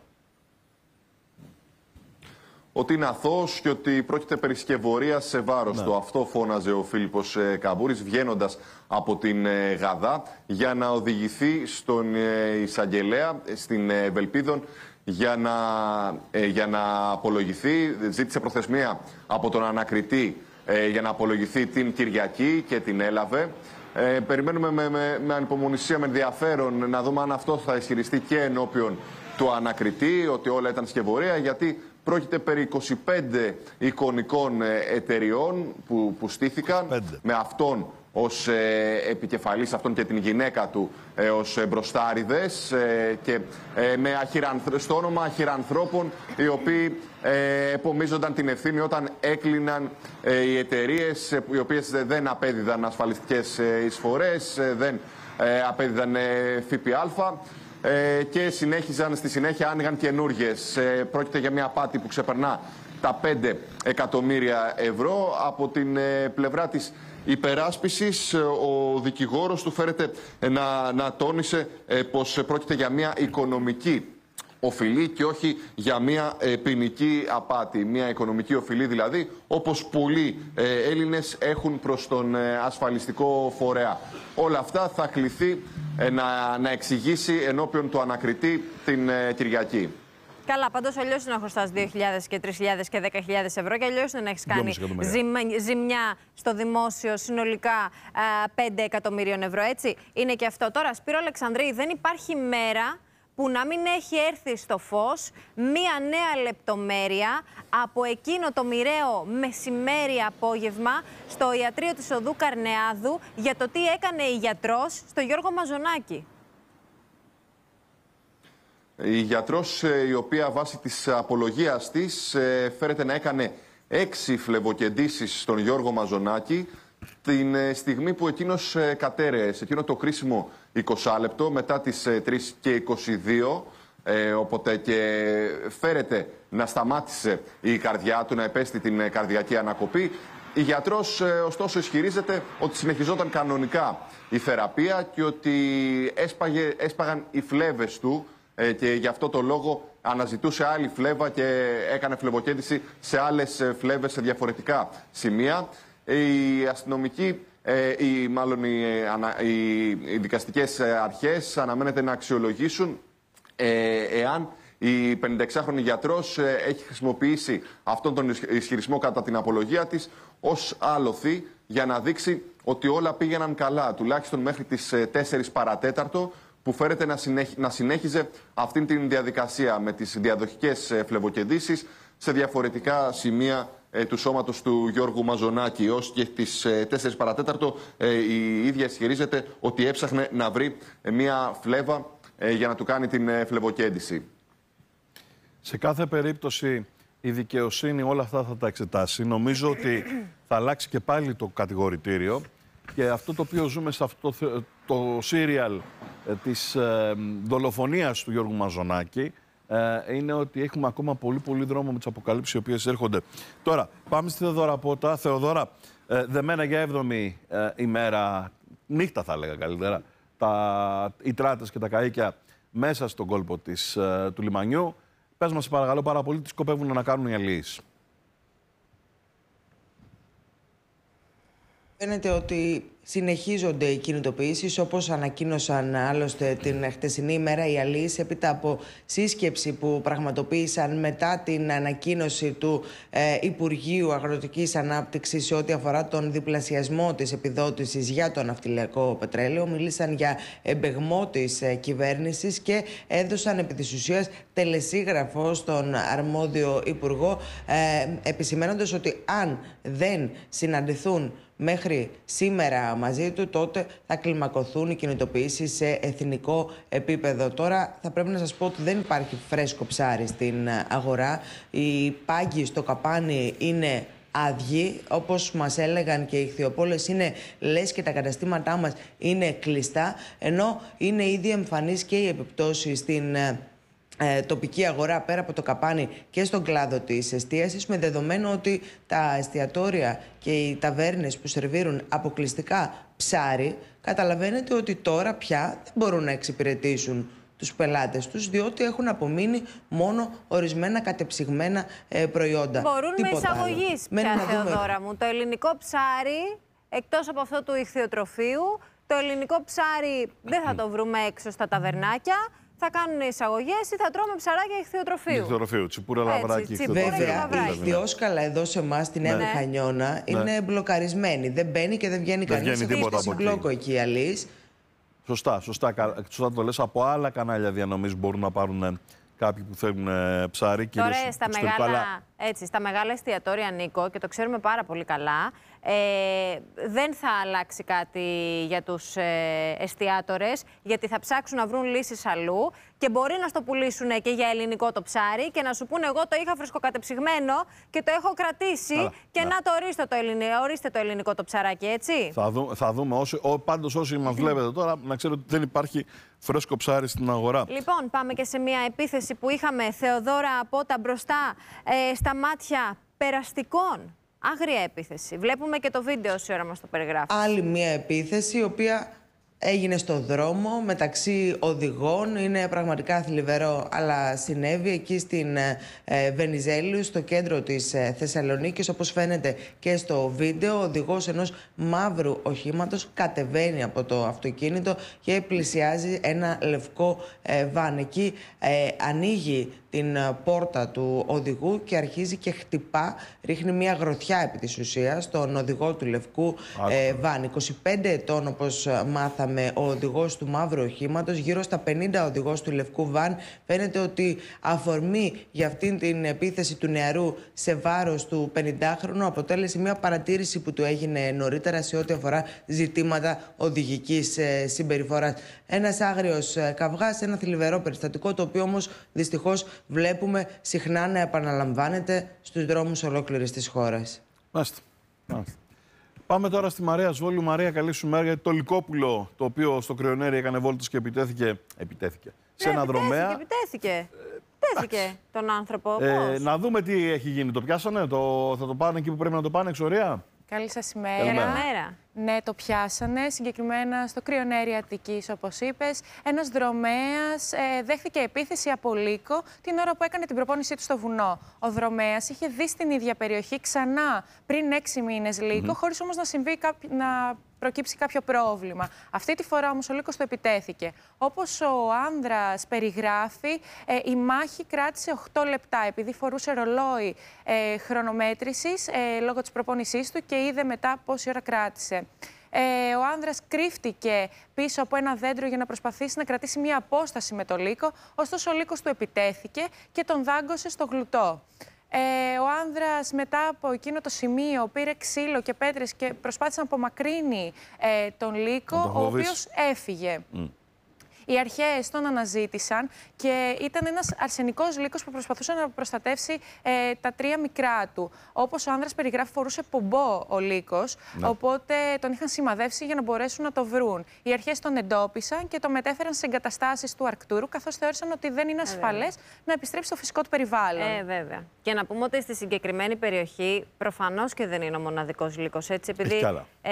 Speaker 6: Ότι είναι αθώος και ότι πρόκειται περί σκευωρίας σε βάρος του. Αυτό φώναζε ο Φίλιππος Καμπούρης βγαίνοντας από την Γαδά για να οδηγηθεί στον εισαγγελέα, στην Ευελπίδων, για να απολογηθεί. Ζήτησε προθεσμία από τον ανακριτή για να απολογηθεί την Κυριακή και την έλαβε. Περιμένουμε με ανυπομονησία, με ενδιαφέρον, να δούμε αν αυτό θα ισχυριστεί και ενώπιον του ανακριτή, ότι όλα ήταν σκευωρία, γιατί πρόκειται περί 25 εικονικών εταιριών που στήθηκαν,
Speaker 2: 25.
Speaker 6: με αυτόν ως επικεφαλής, αυτόν και την γυναίκα του ως μπροστάριδες, και στο όνομα αχυρανθρώπων, οι οποίοι επομίζονταν την ευθύνη όταν έκλειναν οι εταιρείες, οι οποίες δεν απέδιδαν ασφαλιστικές εισφορές, δεν απέδιδαν ΦΠΑ, και συνέχιζαν, στη συνέχεια άνοιγαν καινούργιες. Πρόκειται για μια απάτη που ξεπερνά τα 5 εκατομμύρια ευρώ. Από την πλευρά της υπεράσπισης, ο δικηγόρος του φέρεται να τόνισε πως πρόκειται για μια οικονομική οφειλή και όχι για μια ποινική απάτη, μια οικονομική οφειλή δηλαδή, όπως πολλοί Έλληνες έχουν προς τον ασφαλιστικό φορέα. Όλα αυτά θα κληθεί να εξηγήσει ενώπιον του ανακριτή την Κυριακή.
Speaker 1: Καλά, πάντως αλλιώς είναι να χρωστάς 2.000 και 3.000 και 10.000 ευρώ και αλλιώς είναι να έχεις κάνει ζημιά στο δημόσιο συνολικά 5 εκατομμυρίων ευρώ, έτσι. Είναι και αυτό. Τώρα, Σπύρο Αλεξανδρή, δεν υπάρχει μέρα που να μην έχει έρθει στο φως μία νέα λεπτομέρεια από εκείνο το μοιραίο μεσημέρι-απόγευμα στο ιατρείο της Οδού Καρνεάδου για το τι έκανε η γιατρός στο Γιώργο Μαζονάκη.
Speaker 6: Η γιατρός, η οποία βάσει της απολογίας της φέρεται να έκανε 6 φλεβοκεντήσεις στον Γιώργο Μαζονάκη την στιγμή που εκείνος κατέρεε σε εκείνο το κρίσιμο 20 λεπτό μετά τις 3:22, οπότε και φέρεται να σταμάτησε η καρδιά του, να επέστη την καρδιακή ανακοπή. Η γιατρός, ωστόσο, ισχυρίζεται ότι συνεχιζόταν κανονικά η θεραπεία και ότι έσπαγαν οι φλέβες του και γι' αυτό το λόγο αναζητούσε άλλη φλέβα και έκανε φλεβοκέντηση σε άλλες φλέβες σε διαφορετικά σημεία. Οι αστυνομικοί, οι δικαστικές αρχές αναμένεται να αξιολογήσουν εάν η 56χρονη γιατρός έχει χρησιμοποιήσει αυτόν τον ισχυρισμό κατά την απολογία της ως άλοθη για να δείξει ότι όλα πήγαιναν καλά, τουλάχιστον μέχρι τις 4 παρατέταρτο, που φέρεται να συνέχιζε αυτήν την διαδικασία με τις διαδοχικές φλεβοκεντήσεις σε διαφορετικά σημεία του σώματος του Γιώργου Μαζονάκη. Ως και τις 4 παρατέταρτο η ίδια ισχυρίζεται ότι έψαχνε να βρει μια φλέβα για να του κάνει την φλεβοκέντηση.
Speaker 2: Σε κάθε περίπτωση η δικαιοσύνη όλα αυτά θα τα εξετάσει. Νομίζω ότι θα αλλάξει και πάλι το κατηγορητήριο και αυτό το οποίο ζούμε σε αυτό το σύριαλ της δολοφονίας του Γιώργου Μαζονάκη είναι ότι έχουμε ακόμα πολύ δρόμο με τις αποκαλύψεις οι οποίες έρχονται. Τώρα, πάμε στη Θεοδώρα Πότα. Θεοδώρα, δεμένα για 7η ημέρα, νύχτα θα έλεγα καλύτερα, οι τράτες και τα καΐκια μέσα στον κόλπο του λιμανιού. Πες μας, παρακαλώ πάρα πολύ, τι σκοπεύουν να κάνουν οι αλλοίς.
Speaker 7: Φαίνεται ότι συνεχίζονται οι κινητοποιήσεις, όπως ανακοίνωσαν άλλωστε την χτεσινή ημέρα οι αλλοίς, έπειτα από σύσκεψη που πραγματοποίησαν μετά την ανακοίνωση του Υπουργείου Αγροτικής Ανάπτυξης σε ό,τι αφορά τον διπλασιασμό της επιδότησης για το ναυτιλιακό πετρέλαιο. Μίλησαν για εμπεγμό της κυβέρνησης και έδωσαν επί της ουσίας τελεσίγραφο στον αρμόδιο υπουργό, επισημαίνοντας ότι αν δεν συναντηθούν μέχρι σήμερα μαζί του, τότε θα κλιμακωθούν οι κινητοποιήσεις σε εθνικό επίπεδο. Τώρα θα πρέπει να σας πω ότι δεν υπάρχει φρέσκο ψάρι στην αγορά. Οι πάγκοι στο καπάνι είναι άδειοι, όπως μας έλεγαν και οι ιχθυοπόλες, είναι λες και τα καταστήματά μας είναι κλειστά, ενώ είναι ήδη εμφανής και η επιπτώση στην τοπική αγορά πέρα από το καπάνι και στον κλάδο της εστίασης, με δεδομένο ότι τα εστιατόρια και οι ταβέρνες που σερβίρουν αποκλειστικά ψάρι, καταλαβαίνετε ότι τώρα πια δεν μπορούν να εξυπηρετήσουν τους πελάτες τους, διότι έχουν απομείνει μόνο ορισμένα κατεψυγμένα προϊόντα.
Speaker 1: Μπορούν με εισαγωγής πια, Θεοδώρα μου. Το ελληνικό ψάρι, εκτός από αυτό του ιχθυοτροφείου, το ελληνικό ψάρι δεν θα το βρούμε έξω στα ταβερνάκια. Θα κάνουν εισαγωγές ή θα τρώμε ψαράκια ιχθυοτροφείου.
Speaker 2: Ιχθυοτροφείου, τσιπούρα, λαβράκι,
Speaker 7: ιχθυοτροφείου. Βέβαια, η ιχθυόσκαλα εδώ σε εμάς στην Νέα Μηχανιώνα είναι μπλοκαρισμένη. Δεν μπαίνει και δεν βγαίνει κανείς. Έχει μπλόκο εκεί, αλής.
Speaker 2: Σωστά το λες. Από άλλα κανάλια διανομής μπορούν να πάρουν κάποιοι που θέλουν ψάρι.
Speaker 1: Τώρα στα μεγάλα εστιατόρια, Νίκο, και το ξέρουμε πάρα πολύ καλά, δεν θα αλλάξει κάτι για τους εστιάτορες, γιατί θα ψάξουν να βρουν λύσεις αλλού και μπορεί να στο πουλήσουν και για ελληνικό το ψάρι και να σου πούνε εγώ το είχα φρεσκοκατεψυγμένο και το έχω κρατήσει και να το ορίστε το ελληνικό το ψαράκι, έτσι.
Speaker 2: Θα δούμε. Πάντως όσοι μας βλέπετε τώρα, να ξέρετε ότι δεν υπάρχει φρέσκο ψάρι στην αγορά.
Speaker 1: Λοιπόν, πάμε και σε μια επίθεση που είχαμε, Θεοδώρα Πότα, μπροστά στα μάτια περαστικών. Άγρια επίθεση. Βλέπουμε και το βίντεο όση ώρα μας το περιγράφει.
Speaker 7: Άλλη μια επίθεση, η οποία έγινε στο δρόμο μεταξύ οδηγών. Είναι πραγματικά θλιβερό, αλλά συνέβη εκεί στην Βενιζέλιου, στο κέντρο της Θεσσαλονίκης. Όπως φαίνεται και στο βίντεο, ο οδηγός ενός μαύρου οχήματος κατεβαίνει από το αυτοκίνητο και πλησιάζει ένα λευκό βαν. Εκεί ανοίγει την πόρτα του οδηγού και αρχίζει και χτυπά, ρίχνει μια γροθιά επί της ουσίας στον οδηγό του λευκού βαν. 25 ετών, όπως μάθαμε, ο οδηγός του μαύρου οχήματος, γύρω στα 50 οδηγός του λευκού βαν. Φαίνεται ότι αφορμή για αυτήν την επίθεση του νεαρού σε βάρος του 50χρονου αποτέλεσε μια παρατήρηση που του έγινε νωρίτερα σε ό,τι αφορά ζητήματα οδηγικής συμπεριφοράς. Ένας άγριος καυγάς, ένα θλιβερό περιστατικό, το οποίο όμως δυστυχώς βλέπουμε συχνά να επαναλαμβάνεται στους δρόμους ολόκληρης της χώρας.
Speaker 2: Μάλιστα. Πάμε τώρα στη Μαρία Σβόλου. Μαρία, καλή σου μέρα. Γιατί το Λυκόπουλο, το οποίο στο Κρυονέρι έκανε βόλτες και επιτέθηκε σε ένα δρομέα.
Speaker 1: Επιτέθηκε τον άνθρωπο.
Speaker 2: Να δούμε τι έχει γίνει. Το πιάσανε, θα το πάνε εκεί που πρέπει να το πάνε, εξορία.
Speaker 8: Καλή σας ημέρα.
Speaker 1: Καλημέρα.
Speaker 8: Ναι, το πιάσανε, συγκεκριμένα στο Κρυονέρι Αττικής, όπως είπες. Ένας δρομέας δέχθηκε επίθεση από λύκο την ώρα που έκανε την προπόνησή του στο βουνό. Ο δρομέας είχε δει στην ίδια περιοχή ξανά πριν 6 μήνες λύκο, χωρίς όμως να προκύψει κάποιο πρόβλημα. Αυτή τη φορά όμως ο λύκος το επιτέθηκε. Όπως ο άνδρας περιγράφει, η μάχη κράτησε 8 λεπτά, επειδή φορούσε ρολόι χρονομέτρησης λόγω της προπόνησής του και είδε μετά πόση ώρα κράτησε. Ο άνδρας κρύφτηκε πίσω από ένα δέντρο για να προσπαθήσει να κρατήσει μια απόσταση με το λύκο, ωστόσο ο λύκος του επιτέθηκε και τον δάγκωσε στο γλουτό. Ο άνδρας μετά από εκείνο το σημείο πήρε ξύλο και πέτρες και προσπάθησε να απομακρύνει τον λύκο, ο οποίος έφυγε. Οι αρχαίες τον αναζήτησαν και ήταν ένας αρσενικός λύκος που προσπαθούσε να προστατεύσει τα 3 μικρά του. Όπως ο άνδρας περιγράφει, φορούσε πομπό ο λύκος, οπότε τον είχαν σημαδεύσει για να μπορέσουν να το βρουν. Οι αρχαίες τον εντόπισαν και το μετέφεραν σε εγκαταστάσεις του Αρκτούρου, καθώς θεώρησαν ότι δεν είναι ασφαλές να επιστρέψει στο φυσικό του περιβάλλον.
Speaker 1: Βέβαια. Και να πούμε ότι στη συγκεκριμένη περιοχή προφανώς και δεν είναι ο μοναδικός λύκος, έτσι, επειδή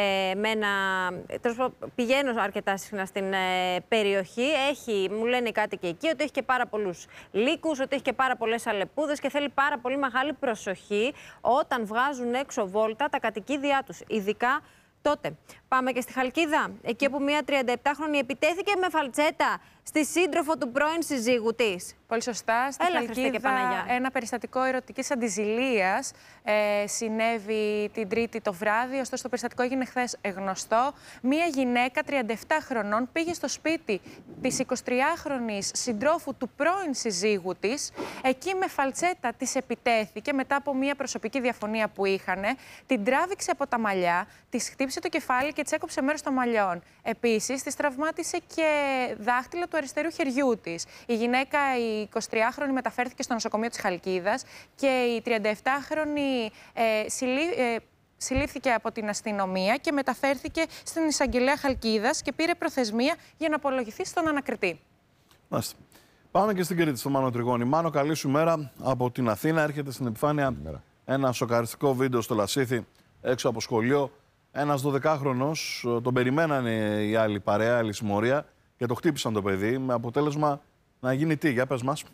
Speaker 1: πηγαίνω αρκετά συχνά στην περιοχή. Μου λένε κάτι και εκεί, ότι έχει και πάρα πολλούς λύκους, ότι έχει και πάρα πολλές αλεπούδες και θέλει πάρα πολύ μεγάλη προσοχή όταν βγάζουν έξω βόλτα τα κατοικίδια τους. Ειδικά τότε. Πάμε και στη Χαλκίδα, εκεί όπου μία 37χρονη επιτέθηκε με φαλτσέτα στη σύντροφο του πρώην συζύγου της.
Speaker 8: Πολύ σωστά. Στη Χαλκίδα, ένα περιστατικό ερωτικής αντιζηλείας συνέβη την Τρίτη το βράδυ, ωστόσο το περιστατικό έγινε χθες γνωστό. Μία γυναίκα 37 χρονών πήγε στο σπίτι της 23χρονης συντρόφου του πρώην συζύγου της. Εκεί με φαλτσέτα της επιτέθηκε μετά από μία προσωπική διαφωνία που είχαν. Την τράβηξε από τα μαλλιά, της χτύπησε το κεφάλι και της έκοψε μέρος των μαλλιών. Επίσης, της τραυμάτισε και δάχτυλα του αριστερού χεριού της. Η γυναίκα, η 23χρονη, μεταφέρθηκε στο νοσοκομείο της Χαλκίδας και η 37χρονη συλλήφθηκε από την αστυνομία και μεταφέρθηκε στην εισαγγελέα Χαλκίδας και πήρε προθεσμία για να απολογηθεί στον ανακριτή.
Speaker 2: Μάλιστα. Πάμε και στην Κρήτη, στο Μάνο Τριγώνη. Μάνο, καλή σου μέρα από την Αθήνα. Έρχεται στην επιφάνεια ένα σοκαριστικό βίντεο στο Λασίθι, έξω από σχολείο. Ένας 12χρονος, τον περιμένανε οι άλλοι παρέα, άλλη συμμορία και το χτύπησαν το παιδί, με αποτέλεσμα να γίνει τι, για πες μας.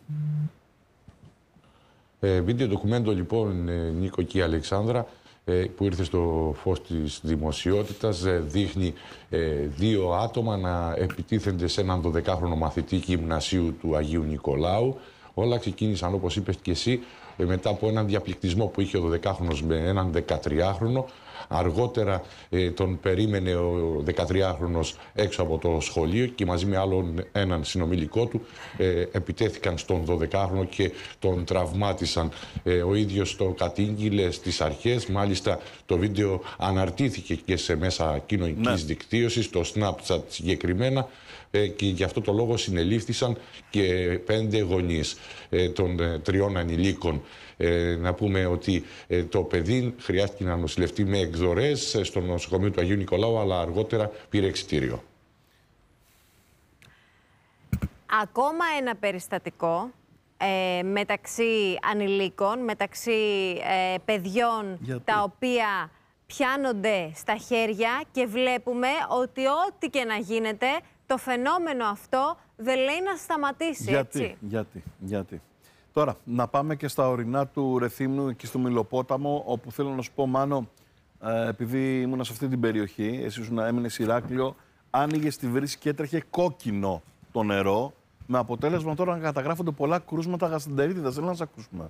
Speaker 9: Βίντεο ντοκουμέντο λοιπόν, Νίκο και η Αλεξάνδρα, που ήρθε στο φως της δημοσιότητας, δείχνει 2 άτομα να επιτίθενται σε έναν 12χρονο μαθητή γυμνασίου του Αγίου Νικολάου. Όλα ξεκίνησαν, όπως είπες και εσύ, μετά από έναν διαπληκτισμό που είχε ο 12χρονος με έναν 13χρονο. Αργότερα τον περίμενε ο 13χρονος έξω από το σχολείο και μαζί με άλλον έναν συνομιλικό του επιτέθηκαν στον 12χρονο και τον τραυμάτισαν. Ο ίδιος το κατήγγειλε στις αρχές, μάλιστα το βίντεο αναρτήθηκε και σε μέσα κοινωνικής δικτύωσης, το Snapchat συγκεκριμένα, και γι' αυτό το λόγο συνελήφθησαν και 5 γονείς των 3 ανηλίκων. Να πούμε ότι το παιδί χρειάστηκε να νοσηλευτεί με εκδορές στο νοσοκομείο του Αγίου Νικολάου, αλλά αργότερα πήρε εξιτήριο.
Speaker 1: Ακόμα ένα περιστατικό μεταξύ ανηλίκων, μεταξύ παιδιών τα οποία πιάνονται στα χέρια και βλέπουμε ότι ό,τι και να γίνεται, το φαινόμενο αυτό δεν λέει να σταματήσει.
Speaker 2: Γιατί. Τώρα, να πάμε και στα ορεινά του Ρεθύμνου, εκεί στο Μηλοπόταμο, όπου θέλω να σου πω, Μάνο, επειδή ήμουν σε αυτή την περιοχή, εσύ έμεινες Ηράκλειο, άνοιγε τη βρύση και έτρεχε κόκκινο το νερό, με αποτέλεσμα τώρα να καταγράφονται πολλά κρούσματα γαστεντερίτιδας. Θέλω να σας ακούσουμε.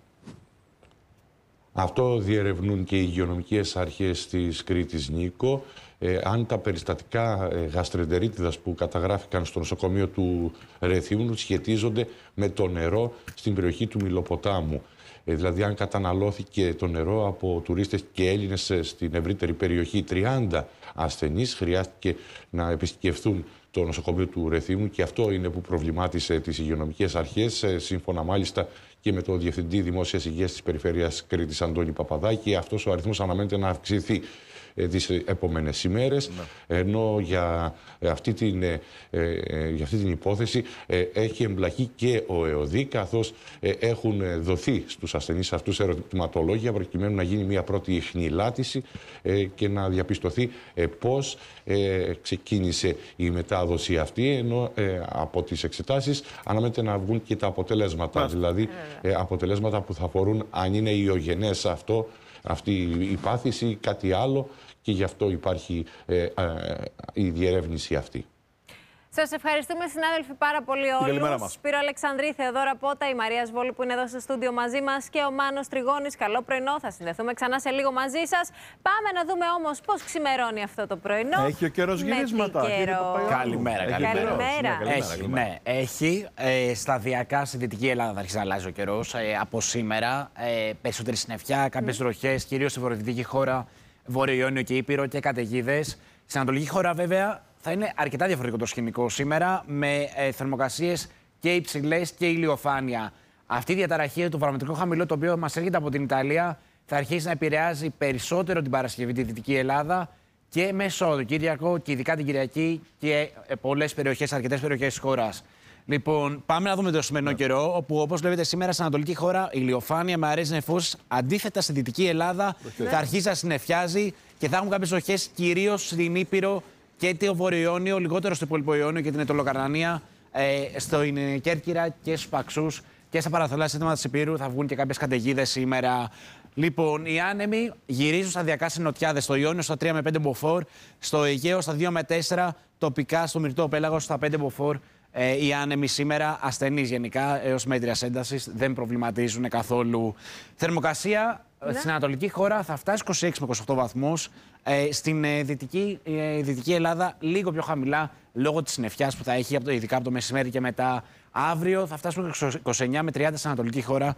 Speaker 9: Αυτό διερευνούν και οι υγειονομικές αρχές της Κρήτης, Νίκο. Αν τα περιστατικά γαστρεντερίτιδας που καταγράφηκαν στο νοσοκομείο του Ρεθύμνου σχετίζονται με το νερό στην περιοχή του Μηλοποτάμου. Δηλαδή, αν καταναλώθηκε το νερό από τουρίστες και Έλληνες στην ευρύτερη περιοχή, 30 ασθενείς χρειάστηκε να επισκεφθούν το νοσοκομείο του Ρεθύμνου και αυτό είναι που προβλημάτισε τις υγειονομικές αρχές, σύμφωνα μάλιστα και με τον Διευθυντή Δημόσιας Υγείας της Περιφέρειας Κρήτης, Αντώνη Παπαδάκη. Αυτός ο αριθμός αναμένεται να αυξηθεί τις επόμενες ημέρες, ενώ για αυτή την υπόθεση έχει εμπλακεί και ο ΕΟΔΗ, καθώς έχουν δοθεί στους ασθενείς αυτούς ερωτηματολόγια προκειμένου να γίνει μια πρώτη χνηλάτιση και να διαπιστωθεί πώς ξεκίνησε η μετάδοση αυτή, ενώ από τις εξετάσεις αναμένεται να βγουν και τα αποτελέσματα, δηλαδή αποτελέσματα που θα αφορούν αν είναι ιογενές αυτή η πάθηση ή κάτι άλλο, και γι' αυτό υπάρχει η διερεύνηση αυτή.
Speaker 1: Σας ευχαριστούμε, συνάδελφοι, πάρα πολύ όλους. Σπύρο Αλεξανδρή, Θεοδόρα Πότα, η Μαρία Σβόλου που είναι εδώ στο στούντιο μαζί μας και ο Μάνος Τριγώνης. Καλό πρωινό, θα συνδεθούμε ξανά σε λίγο μαζί σας. Πάμε να δούμε όμως πώς ξημερώνει αυτό το πρωινό.
Speaker 2: Έχει ο καιρός γυρίσματα.
Speaker 10: Καλημέρα. Έχει. Σταδιακά στη Δυτική Ελλάδα θα αρχίσει να αλλάζει ο καιρός. Από σήμερα περισσότερη συννεφιά, κάποιες βροχές, κυρίως στη βορειοδυτική χώρα, Βόρειο Ιόνιο και Ήπειρο και καταιγίδες. Στην Ανατολική χώρα, βέβαια, θα είναι αρκετά διαφορετικό το σκηνικό σήμερα, με θερμοκρασίες και υψηλές και ηλιοφάνεια. Αυτή η διαταραχή του βαρομετρικού χαμηλού, το οποίο μας έρχεται από την Ιταλία, θα αρχίσει να επηρεάζει περισσότερο την Παρασκευή τη Δυτική Ελλάδα και μέσα Σαββατοκύριακο και ειδικά την Κυριακή και αρκετές περιοχές της χώρας. Λοιπόν, πάμε να δούμε το σημερινό καιρό, όπου όπως βλέπετε σήμερα στην Ανατολική χώρα ηλιοφάνεια με αραιές νεφώσεις. Αντίθετα στη Δυτική Ελλάδα θα αρχίσει να συννεφιάζει και θα έχουμε κάποιες βροχές κυρίως στην Ήπειρο και το Βόρειο Ιόνιο, λιγότερο στο υπόλοιπο Ιόνιο και την Αιτωλοκαρνανία, στην Κέρκυρα και στους Παξούς και στα παραθαλάσσια θέματα της Υπήρου θα βγουν και κάποιες καταιγίδες σήμερα. Λοιπόν, οι άνεμοι γυρίζουν σταδιακά σε νοτιάδες. Στο Ιόνιο στα 3 με 5 μποφόρ, στο Αιγαίο στα 2 με 4, τοπικά στο Μυρτό Πέλαγος στα 5 μποφόρ. Οι άνεμοι σήμερα, ασθενείς γενικά, έως μέτριας έντασης, δεν προβληματίζουν καθόλου. Θερμοκρασία στην Ανατολική χώρα θα φτάσει 26 με 28 βαθμούς. Στην Δυτική Ελλάδα λίγο πιο χαμηλά, λόγω της συννεφιάς που θα έχει, ειδικά από το μεσημέρι και μετά. Αύριο θα φτάσουμε 29 με 30 στην Ανατολική χώρα,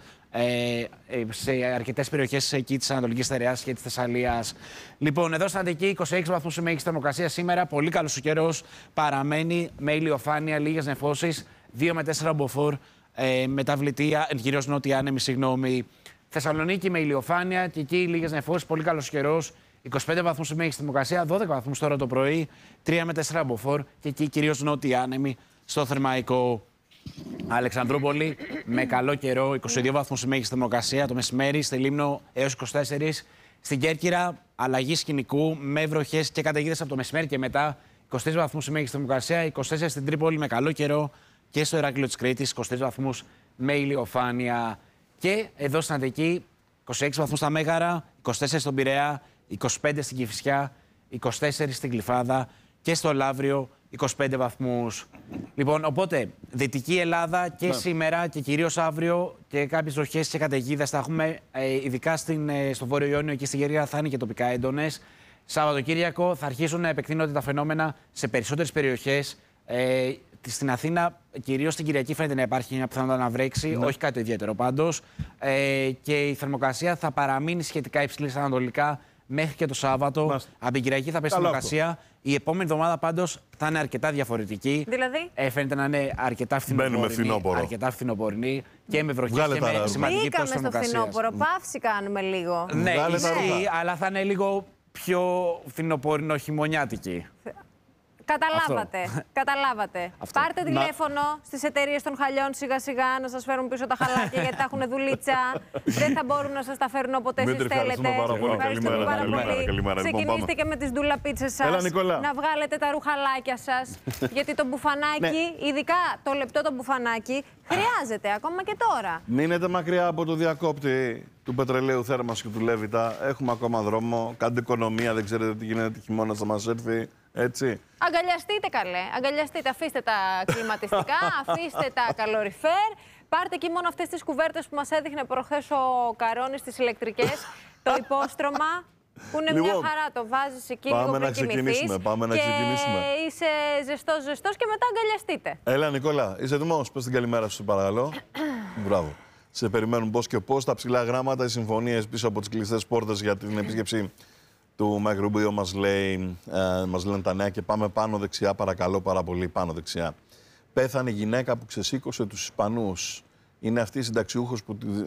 Speaker 10: σε αρκετές περιοχές εκεί της Ανατολικής Στερεάς και της Θεσσαλίας. Λοιπόν, εδώ στην Αττική 26 βαθμούς η μέγιστη θερμοκρασία σήμερα. Πολύ καλός ο καιρός. Παραμένει με ηλιοφάνεια, λίγες νεφώσεις, 2 με 4 μποφόρ, μεταβλητή, κυρίως νότια άνεμη, Θεσσαλονίκη με ηλιοφάνεια και εκεί λίγες νεφώσεις, πολύ καλός καιρός. 25 βαθμούς η μέγιστη θερμοκρασία, 12 βαθμούς τώρα το πρωί, 3 με 4 μποφόρ και εκεί κυρίως νότια άνεμη στο Θερμαϊκό. Αλεξανδρούπολη με καλό καιρό, 22 βαθμούς η μέγιστη θερμοκρασία το μεσημέρι, στη Λίμνο έως 24. Στην Κέρκυρα αλλαγή σκηνικού με βροχές και καταιγίδες από το μεσημέρι και μετά, 23 βαθμούς η μέγιστη θερμοκρασία, 24 στην Τρίπολη με καλό καιρό και στο Ηράκλειο της Κρήτης, 23 βαθμούς με ηλιοφάνεια. Και εδώ στην Αττική, 26 βαθμούς στα Μέγαρα, 24 στον Πειραιά, 25 στην Κηφισιά, 24 στην Γλυφάδα και στο Λαύριο 25 βαθμούς. Λοιπόν, οπότε Δυτική Ελλάδα και σήμερα και κυρίως αύριο και κάποιες βροχές και καταιγίδες θα έχουμε, ειδικά στο Βόρειο Ιόνιο και στην Κέρκυρα θα είναι και τοπικά έντονες. Σαββατοκύριακο θα αρχίσουν να επεκτείνονται τα φαινόμενα σε περισσότερες περιοχές. Στην Αθήνα, κυρίως στην Κυριακή, φαίνεται να υπάρχει μια πιθανότητα να βρέξει, όχι κάτι ιδιαίτερο πάντως. Και η θερμοκρασία θα παραμείνει σχετικά υψηλή στα ανατολικά μέχρι και το Σάββατο. Από την Κυριακή θα πέσει η θερμοκρασία. Η επόμενη εβδομάδα πάντως θα είναι αρκετά διαφορετική.
Speaker 1: Δηλαδή,
Speaker 10: φαίνεται να είναι αρκετά φθινοπορεινή και με βροχές και με σημαντική πτώση θερμοκρασίας.
Speaker 1: Μπήκαμε στο φθινόπωρο, παύση κάνουμε λίγο.
Speaker 10: Ναι, ισχύει, αλλά θα είναι λίγο πιο φθινοπορεινό χειμωνιάτικη.
Speaker 1: Καταλάβατε. Πάρτε τηλέφωνο στις εταιρείες των χαλιών σιγά-σιγά να σας φέρουν πίσω τα χαλάκια γιατί τα έχουν δουλίτσα. Δεν θα μπορούν να σας τα φέρουν όποτε εσείς θέλετε.
Speaker 2: Ευχαριστούμε πάρα πολύ.
Speaker 1: Ξεκινήστε και με τις ντουλαπίτσες σας. Να βγάλετε τα ρουχαλάκια σας. Γιατί το μπουφανάκι, ειδικά το λεπτό το μπουφανάκι, χρειάζεται ακόμα και τώρα.
Speaker 2: Μείνετε μακριά από το διακόπτη του πετρελαίου θέρμανσης και του Λέβητα. Έχουμε ακόμα δρόμο. Κάντε οικονομία, δεν ξέρετε τι γίνεται. Χειμώνας θα μας έρθει. Έτσι.
Speaker 1: Αγκαλιαστείτε καλέ. Αγκαλιαστείτε. Αφήστε τα κλιματιστικά, αφήστε τα καλοριφέρ. Πάρτε εκεί μόνο αυτές τις κουβέρτες που μας έδειχνε προχθές ο Καρόνης στις ηλεκτρικές. Το υπόστρωμα. Που είναι μια χαρά, το βάζεις εκεί λίγο πριν κοιμηθείς.
Speaker 2: Πάμε να ξεκινήσουμε.
Speaker 1: Είσαι ζεστός και μετά αγκαλιαστείτε.
Speaker 2: Έλα Νικόλα, είσαι έτοιμος? Πες την καλημέρα σου παρακαλώ. Μπράβο. Σε περιμένουν πώς και πώς. Τα ψηλά γράμματα, οι συμφωνίες πίσω από τις κλειστές πόρτες για την επίσκεψη του Μάικ Ρούμπιο μας λένε τα νέα και πάμε πάνω δεξιά, παρακαλώ πάρα πολύ, πάνω δεξιά. Πέθανε η γυναίκα που ξεσήκωσε τους Ισπανούς. Είναι αυτή η συνταξιούχος,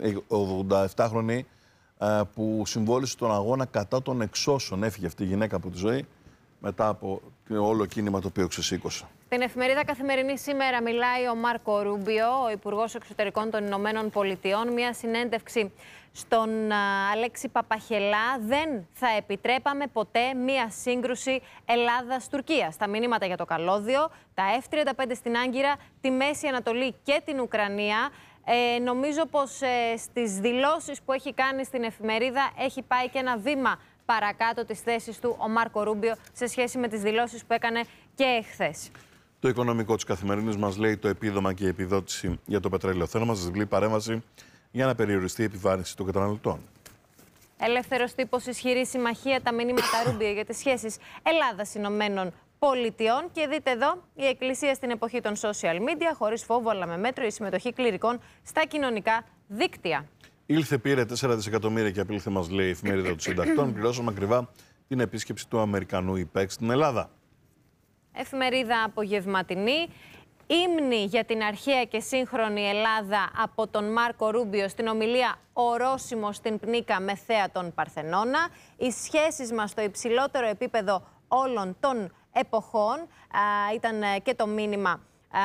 Speaker 2: 87χρονη, που συμβόλησε τον αγώνα κατά των εξώσεων. Έφυγε αυτή η γυναίκα από τη ζωή μετά από όλο κίνημα το οποίο ξεσήκωσε.
Speaker 1: Στην εφημερίδα Καθημερινή σήμερα μιλάει ο Μάρκο Ρούμπιο, ο Υπουργός Εξωτερικών των Ηνωμένων Πολιτειών. Μια συνέντευξη στον Αλέξη Παπαχελά. Δεν θα επιτρέπαμε ποτέ μια σύγκρουση Ελλάδας-Τουρκίας. Τα μηνύματα για το καλώδιο, τα F-35 στην Άγκυρα, τη Μέση Ανατολή και την Ουκρανία. Νομίζω πως στις δηλώσεις που έχει κάνει στην εφημερίδα έχει πάει και ένα βήμα παρακάτω τις θέσεις του ο Μάρκο Ρούμπιο σε σχέση με τις δηλώσεις που έκανε και εχθές.
Speaker 2: Το οικονομικό της Καθημερινής μας λέει το επίδομα και η επιδότηση για το πετρέλαιο. Θέλω να μας διπλή παρέμβαση για να περιοριστεί η επιβάρυνση των καταναλωτών.
Speaker 1: Ελεύθερος τύπος, ισχυρή συμμαχία, τα μηνύματα Ρούμπιο για τις σχέσεις Ελλάδας-Ηνωμένων Πολιτειών. Και δείτε εδώ, η Εκκλησία στην εποχή των social media, χωρίς φόβο αλλά με μέτρο, η συμμετοχή κληρικών στα κοινωνικά δίκτυα.
Speaker 2: Ήλθε, πήρε 4 δισεκατομμύρια και απήλθε, μας λέει η εφημερίδα των συντακτών. Πληρώσαμε ακριβά την επίσκεψη του Αμερικανού ΙΠΕΚ στην Ελλάδα.
Speaker 1: Εφημερίδα απογευματινή. Ύμνη για την αρχαία και σύγχρονη Ελλάδα από τον Μάρκο Ρούμπιο στην ομιλία «Ορόσημο στην πνίκα με θέα τον Παρθενώνα». Οι σχέσεις μας στο υψηλότερο επίπεδο όλων των εποχών. Ήταν και το μήνυμα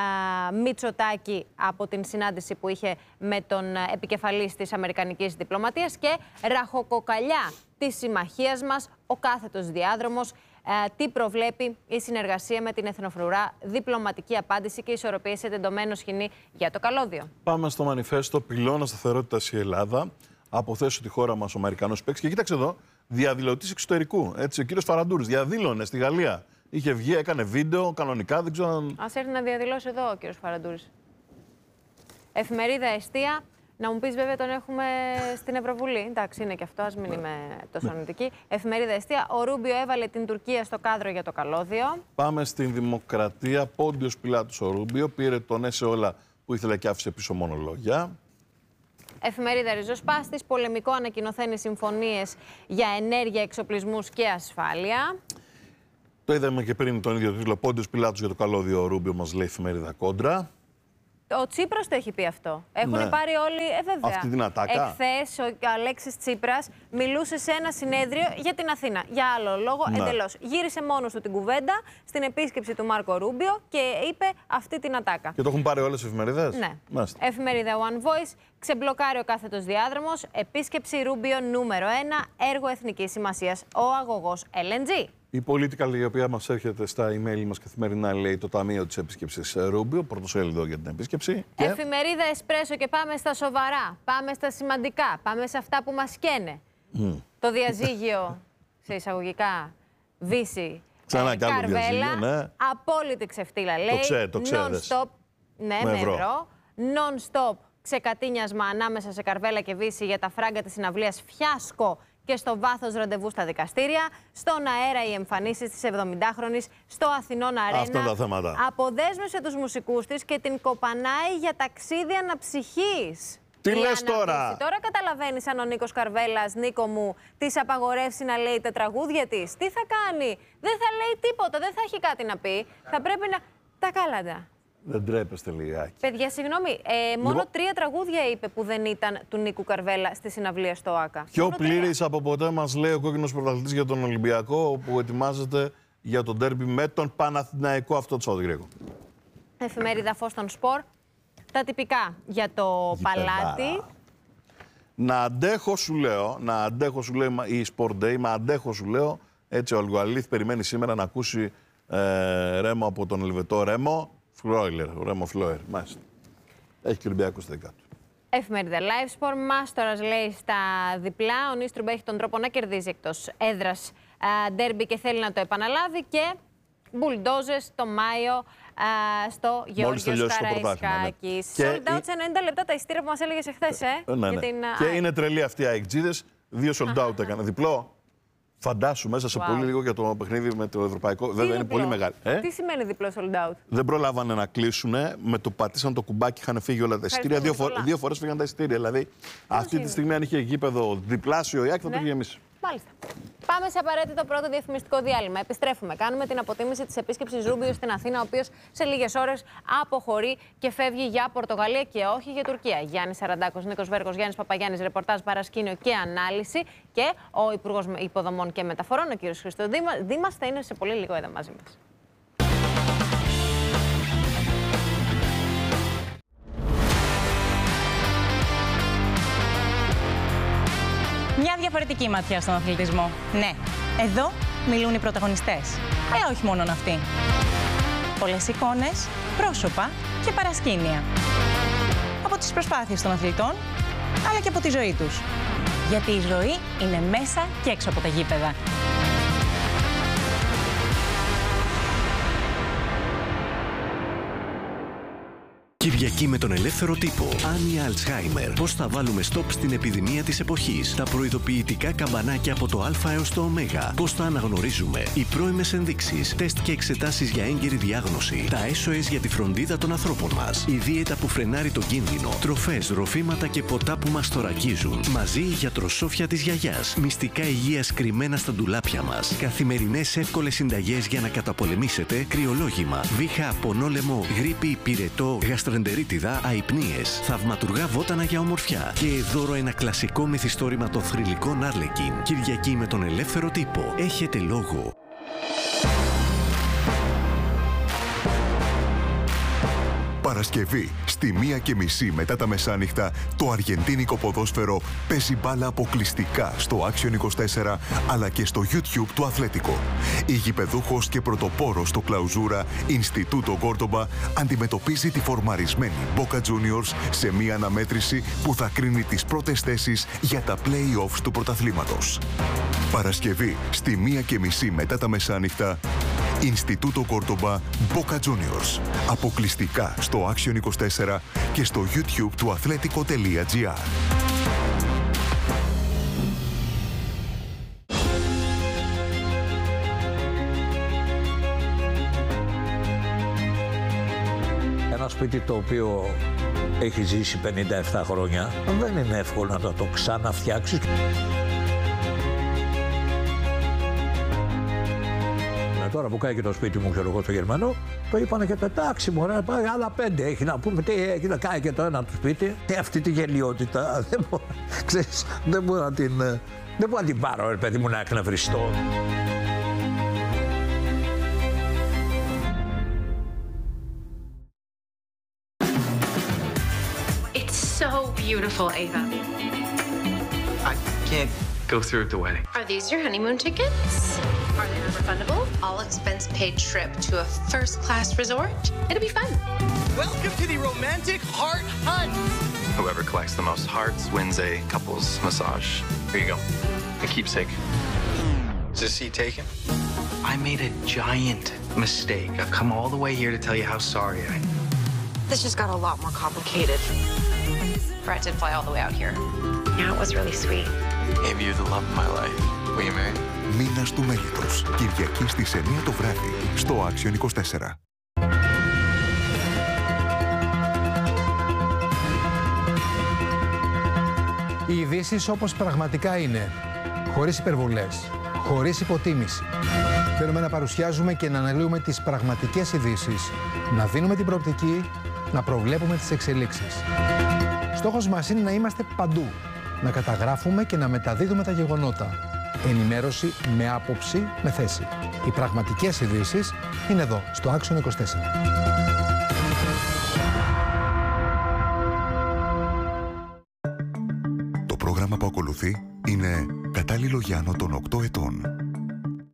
Speaker 1: Μητσοτάκη από την συνάντηση που είχε με τον επικεφαλής της Αμερικανικής διπλωματίας και ραχοκοκαλιά της συμμαχίας μας, ο κάθετος διάδρομος. Τι προβλέπει η συνεργασία με την Εθνοφρουρά, διπλωματική απάντηση και ισορροπία σε τεντωμένο σκηνή για το καλώδιο.
Speaker 2: Πάμε στο μανιφέστο «Πυλώνα σταθερότητας η Ελλάδα». Αποθέσω τη χώρα μας ο Αμερικανός παίκτης. Και κοίταξε εδώ, διαδηλωτής εξωτερικού. Έτσι, ο κύριος Φαραντούρης διαδήλωνε στη Γαλλία. Είχε βγει, έκανε βίντεο κανονικά. Δεν ξέρω αν.
Speaker 1: Ας έρθει να διαδηλώσει εδώ ο κύριος Φαραντούρης. Εφημερίδα Εστία. Να μου πεις, βέβαια, τον έχουμε στην Ευρωβουλή. Εντάξει, είναι και αυτό, ας μην είμαι τόσο αρνητική. Εφημερίδα Εστία. Ο Ρούμπιο έβαλε την Τουρκία στο κάδρο για το καλώδιο.
Speaker 2: Πάμε στην Δημοκρατία. Πόντιος Πιλάτος ο Ρούμπιο. Πήρε τον έσε όλα που ήθελε και άφησε πίσω μόνο λόγια.
Speaker 1: Εφημερίδα Ριζοσπάστης. Πολεμικό, ανακοινωθένει συμφωνίες για ενέργεια, εξοπλισμούς και ασφάλεια.
Speaker 2: Το είδαμε και πριν τον ίδιο τίτλο. Πόντιος Πιλάτος για το καλώδιο ο Ρούμπιο, μας λέει η εφημερίδα Κόντρα.
Speaker 1: Ο Τσίπρας το έχει πει αυτό. Έχουν πάρει όλοι, βέβαια.
Speaker 2: Αυτή την ατάκα.
Speaker 1: Εχθές ο Αλέξης Τσίπρας μιλούσε σε ένα συνέδριο για την Αθήνα. Για άλλο λόγο, εντελώς. Γύρισε μόνος του την κουβέντα στην επίσκεψη του Μάρκο Ρούμπιο και είπε αυτή την ατάκα.
Speaker 2: Και το έχουν πάρει όλες οι εφημερίδες.
Speaker 1: Ναι.
Speaker 2: Μάλιστα.
Speaker 1: Εφημερίδα One Voice. Ξεμπλοκάρει ο κάθετος διάδρομος. Επίσκεψη Ρούμπιο νούμερο 1. Έργο εθνικής σημασίας. Ο αγωγός LNG.
Speaker 2: Η Political, η οποία μας έρχεται στα email μας καθημερινά, λέει το ταμείο της επίσκεψης Ρούμπιο, πρωτοσέλιδο για την επίσκεψη.
Speaker 1: Και... Εφημερίδα Εσπρέσο και πάμε στα σοβαρά, πάμε στα σημαντικά, πάμε σε αυτά που μας καίνε. Το διαζύγιο, σε εισαγωγικά, Βύση, Καρβέλα,
Speaker 2: ναι.
Speaker 1: Απόλυτη ξεφτύλα, λέει.
Speaker 2: Το ξέρεις.
Speaker 1: Non-stop, ναι, με ευρώ. Non-stop ξεκατίνιασμα ανάμεσα σε Καρβέλα και Βύση για τα φράγκα της συναυλίας Φιάσκο και στο βάθος ραντεβού στα δικαστήρια. Στον αέρα οι εμφανίσεις της 70χρονης στο Αθηνών Αρένα.
Speaker 2: Αυτά τα θέματα.
Speaker 1: Αποδέσμευσε τους μουσικούς της και την κοπανάει για ταξίδι αναψυχής.
Speaker 2: Τι λες τώρα?
Speaker 1: Τώρα καταλαβαίνεις αν ο Νίκος Καρβέλας, Νίκο μου, της απαγορεύσει να λέει τα τραγούδια της. Τι θα κάνει? Δεν θα λέει τίποτα, δεν θα έχει κάτι να πει. Θα πρέπει να... Τα κάλαντα.
Speaker 2: Δεν τρέπεστε λιγάκι.
Speaker 1: Παιδιά, συγγνώμη, μόνο 3 τραγούδια είπε που δεν ήταν του Νίκου Καρβέλα στη συναυλία στο ΆΚΑ.
Speaker 2: Πιο πλήρης από ποτέ, μας λέει ο κόκκινος πρωταθλητής για τον Ολυμπιακό, που ετοιμάζεται για το ντέρμπι με τον Παναθηναϊκό αυτό το Σαββατοκύριακο.
Speaker 1: Εφημερίδα Φως των Σπορ. Τα τυπικά για το Παλάτι.
Speaker 2: Να αντέχω σου λέω η Sport Day, μα αντέχω σου λέω, έτσι ο Αλγουαλίθ περιμένει σήμερα να ακούσει Ρέμο από τον Ελβετό Ρέμο Φλόιρ, μάλιστα. Έχει και Ολυμπιακό στη δεκάτου.
Speaker 1: Εφημερίδα Live Sport. Μάστορας λέει στα διπλά. Ο Νίστρουμπ έχει τον τρόπο να κερδίζει εκτός έδρας ντέρμπι και θέλει να το επαναλάβει. Και μπουλντόζες το Μάιο στο Γεώργιος Καραϊσκάκης. Sold out σε 90 λεπτά τα ειστήρια που μας έλεγες εχθές,
Speaker 2: ναι. Και είναι τρελή αυτή οι αεκτζίδες. 2 sold out έκανε. Διπλό. Φαντάσου μέσα σε πολύ λίγο για το παιχνίδι με το Ευρωπαϊκό. Βέβαια είναι πολύ μεγάλο.
Speaker 1: Τι σημαίνει διπλό sold out?
Speaker 2: Δεν προλάβανε να κλείσουν. Με το πατήσαν το κουμπάκι, είχαν φύγει όλα τα εισιτήρια. Δύο φορές φύγαν τα εισιτήρια. Δηλαδή αυτή τη στιγμή, αν είχε γήπεδο διπλάσιο η ΑΕΚ, θα το είχε γεμίσει.
Speaker 1: Μάλιστα. Πάμε σε απαραίτητο πρώτο διαφημιστικό διάλειμμα. Επιστρέφουμε. Κάνουμε την αποτίμηση της επίσκεψης Ρούμπιο στην Αθήνα, ο οποίος σε λίγες ώρες αποχωρεί και φεύγει για Πορτογαλία και όχι για Τουρκία. Γιάννης Σαραντάκος, Νίκος Βέργος, Γιάννης Παπαγιάννης, ρεπορτάζ, παρασκήνιο και ανάλυση. Και ο Υπουργός Υποδομών και Μεταφορών, ο κ. Χρήστος θα είναι σε πολύ λίγο εδώ μαζί μας.
Speaker 11: Μια διαφορετική ματιά στον αθλητισμό. Ναι, εδώ μιλούν οι πρωταγωνιστές. Όχι μόνον αυτοί. Πολλές εικόνες, πρόσωπα και παρασκήνια. Από τις προσπάθειες των αθλητών, αλλά και από τη ζωή τους. Γιατί η ζωή είναι μέσα και έξω από τα γήπεδα.
Speaker 12: Κυριακή με τον ελεύθερο τύπο. Άνοια Αλτσχάιμερ. Πώς θα βάλουμε στόπ στην επιδημία της εποχής. Τα προειδοποιητικά καμπανάκια από το Α έως το Ω. Πώς θα αναγνωρίζουμε. Οι πρώιμες ενδείξεις. Τεστ και εξετάσεις για έγκαιρη διάγνωση. Τα SOS για τη φροντίδα των ανθρώπων μας. Η δίαιτα που φρενάρει τον κίνδυνο. Τροφές, ροφήματα και ποτά που μας θωρακίζουν. Μαζί η γιατροσόφια της γιαγιάς. Μυστικά υγείας κρυμμένα στα ντουλάπια μας. Καθημερινές εύκολες συνταγές για να καταπολεμήσετε κρυολόγημα, βήχα, πονόλεμο, γρίπη, πυρετό, γαστρεντερίτιδα, αϊπνίες, θαυματουργά βότανα για ομορφιά. Και δώρο ένα κλασικό μυθιστόρημα των θρυλικών Άρλεκιν. Κυριακή με τον ελεύθερο τύπο. Έχετε λόγο.
Speaker 13: Παρασκευή, στη 1:30 μετά τα μεσάνυχτα, το αργεντίνικο ποδόσφαιρο παίζει μπάλα αποκλειστικά στο Action 24 αλλά και στο YouTube του Αθλέτικο. Η γηπεδούχος και πρωτοπόρος στο Κλαουζούρα Ινστιτούτο Κόρτομπα αντιμετωπίζει τη φορμαρισμένη Boca Juniors σε μια αναμέτρηση που θα κρίνει τις πρώτες θέσεις για τα play-offs του πρωταθλήματος. Παρασκευή, στη 1:30 μετά τα μεσάνυχτα, Ινστιτούτο Κόρτομπα Boca Juniors. Αποκλειστικά στο Action 24 και στο YouTube του αθλέτικο.gr.
Speaker 14: Ένα σπίτι το οποίο έχει ζήσει 57 χρόνια δεν είναι εύκολο να το ξαναφτιάξεις. Τώρα που κάνει και το σπίτι μου, ξέρω εγώ, στο Γερμανό, το είπανε και εντάξει, μωρέ, πάει άλλα 5. Έχει να πούμε τι έχει να κάνει και το ένα του σπίτι. Και αυτή τη γελιότητα δεν μπορώ να την πάρω, ρε παιδί μου, να εκνευριστώ.
Speaker 15: It's so beautiful, Ava.
Speaker 16: I can't go through with the wedding.
Speaker 15: Are these your honeymoon tickets? Are they non-refundable? All expense paid trip to a first-class resort? It'll be fun.
Speaker 17: Welcome to the romantic heart hunt.
Speaker 16: Whoever collects the most hearts wins a couple's massage. Here you go. A keepsake. Is this seat taken? I made a giant mistake. I've come all the way here to tell you how sorry I am.
Speaker 15: This just got a lot more complicated. Brett did fly all the way out here. Yeah, it was really sweet.
Speaker 16: Gave you the love of my life. Will you marry me?
Speaker 13: Μήνας του μέλητος. Κυριακή στις 9 το βράδυ στο Action 24.
Speaker 18: Οι ειδήσεις όπως πραγματικά είναι. Χωρίς υπερβολές. Χωρίς υποτίμηση. Θέλουμε να παρουσιάζουμε και να αναλύουμε τις πραγματικές ειδήσεις. Να δίνουμε την προοπτική, να προβλέπουμε τις εξελίξεις. Στόχος μας είναι να είμαστε παντού. Να καταγράφουμε και να μεταδίδουμε τα γεγονότα. Ενημέρωση με άποψη, με θέση. Οι πραγματικές ειδήσεις είναι εδώ, στο Άξιον 24.
Speaker 13: Το πρόγραμμα που ακολουθεί είναι κατάλληλο για άνω των 8 ετών.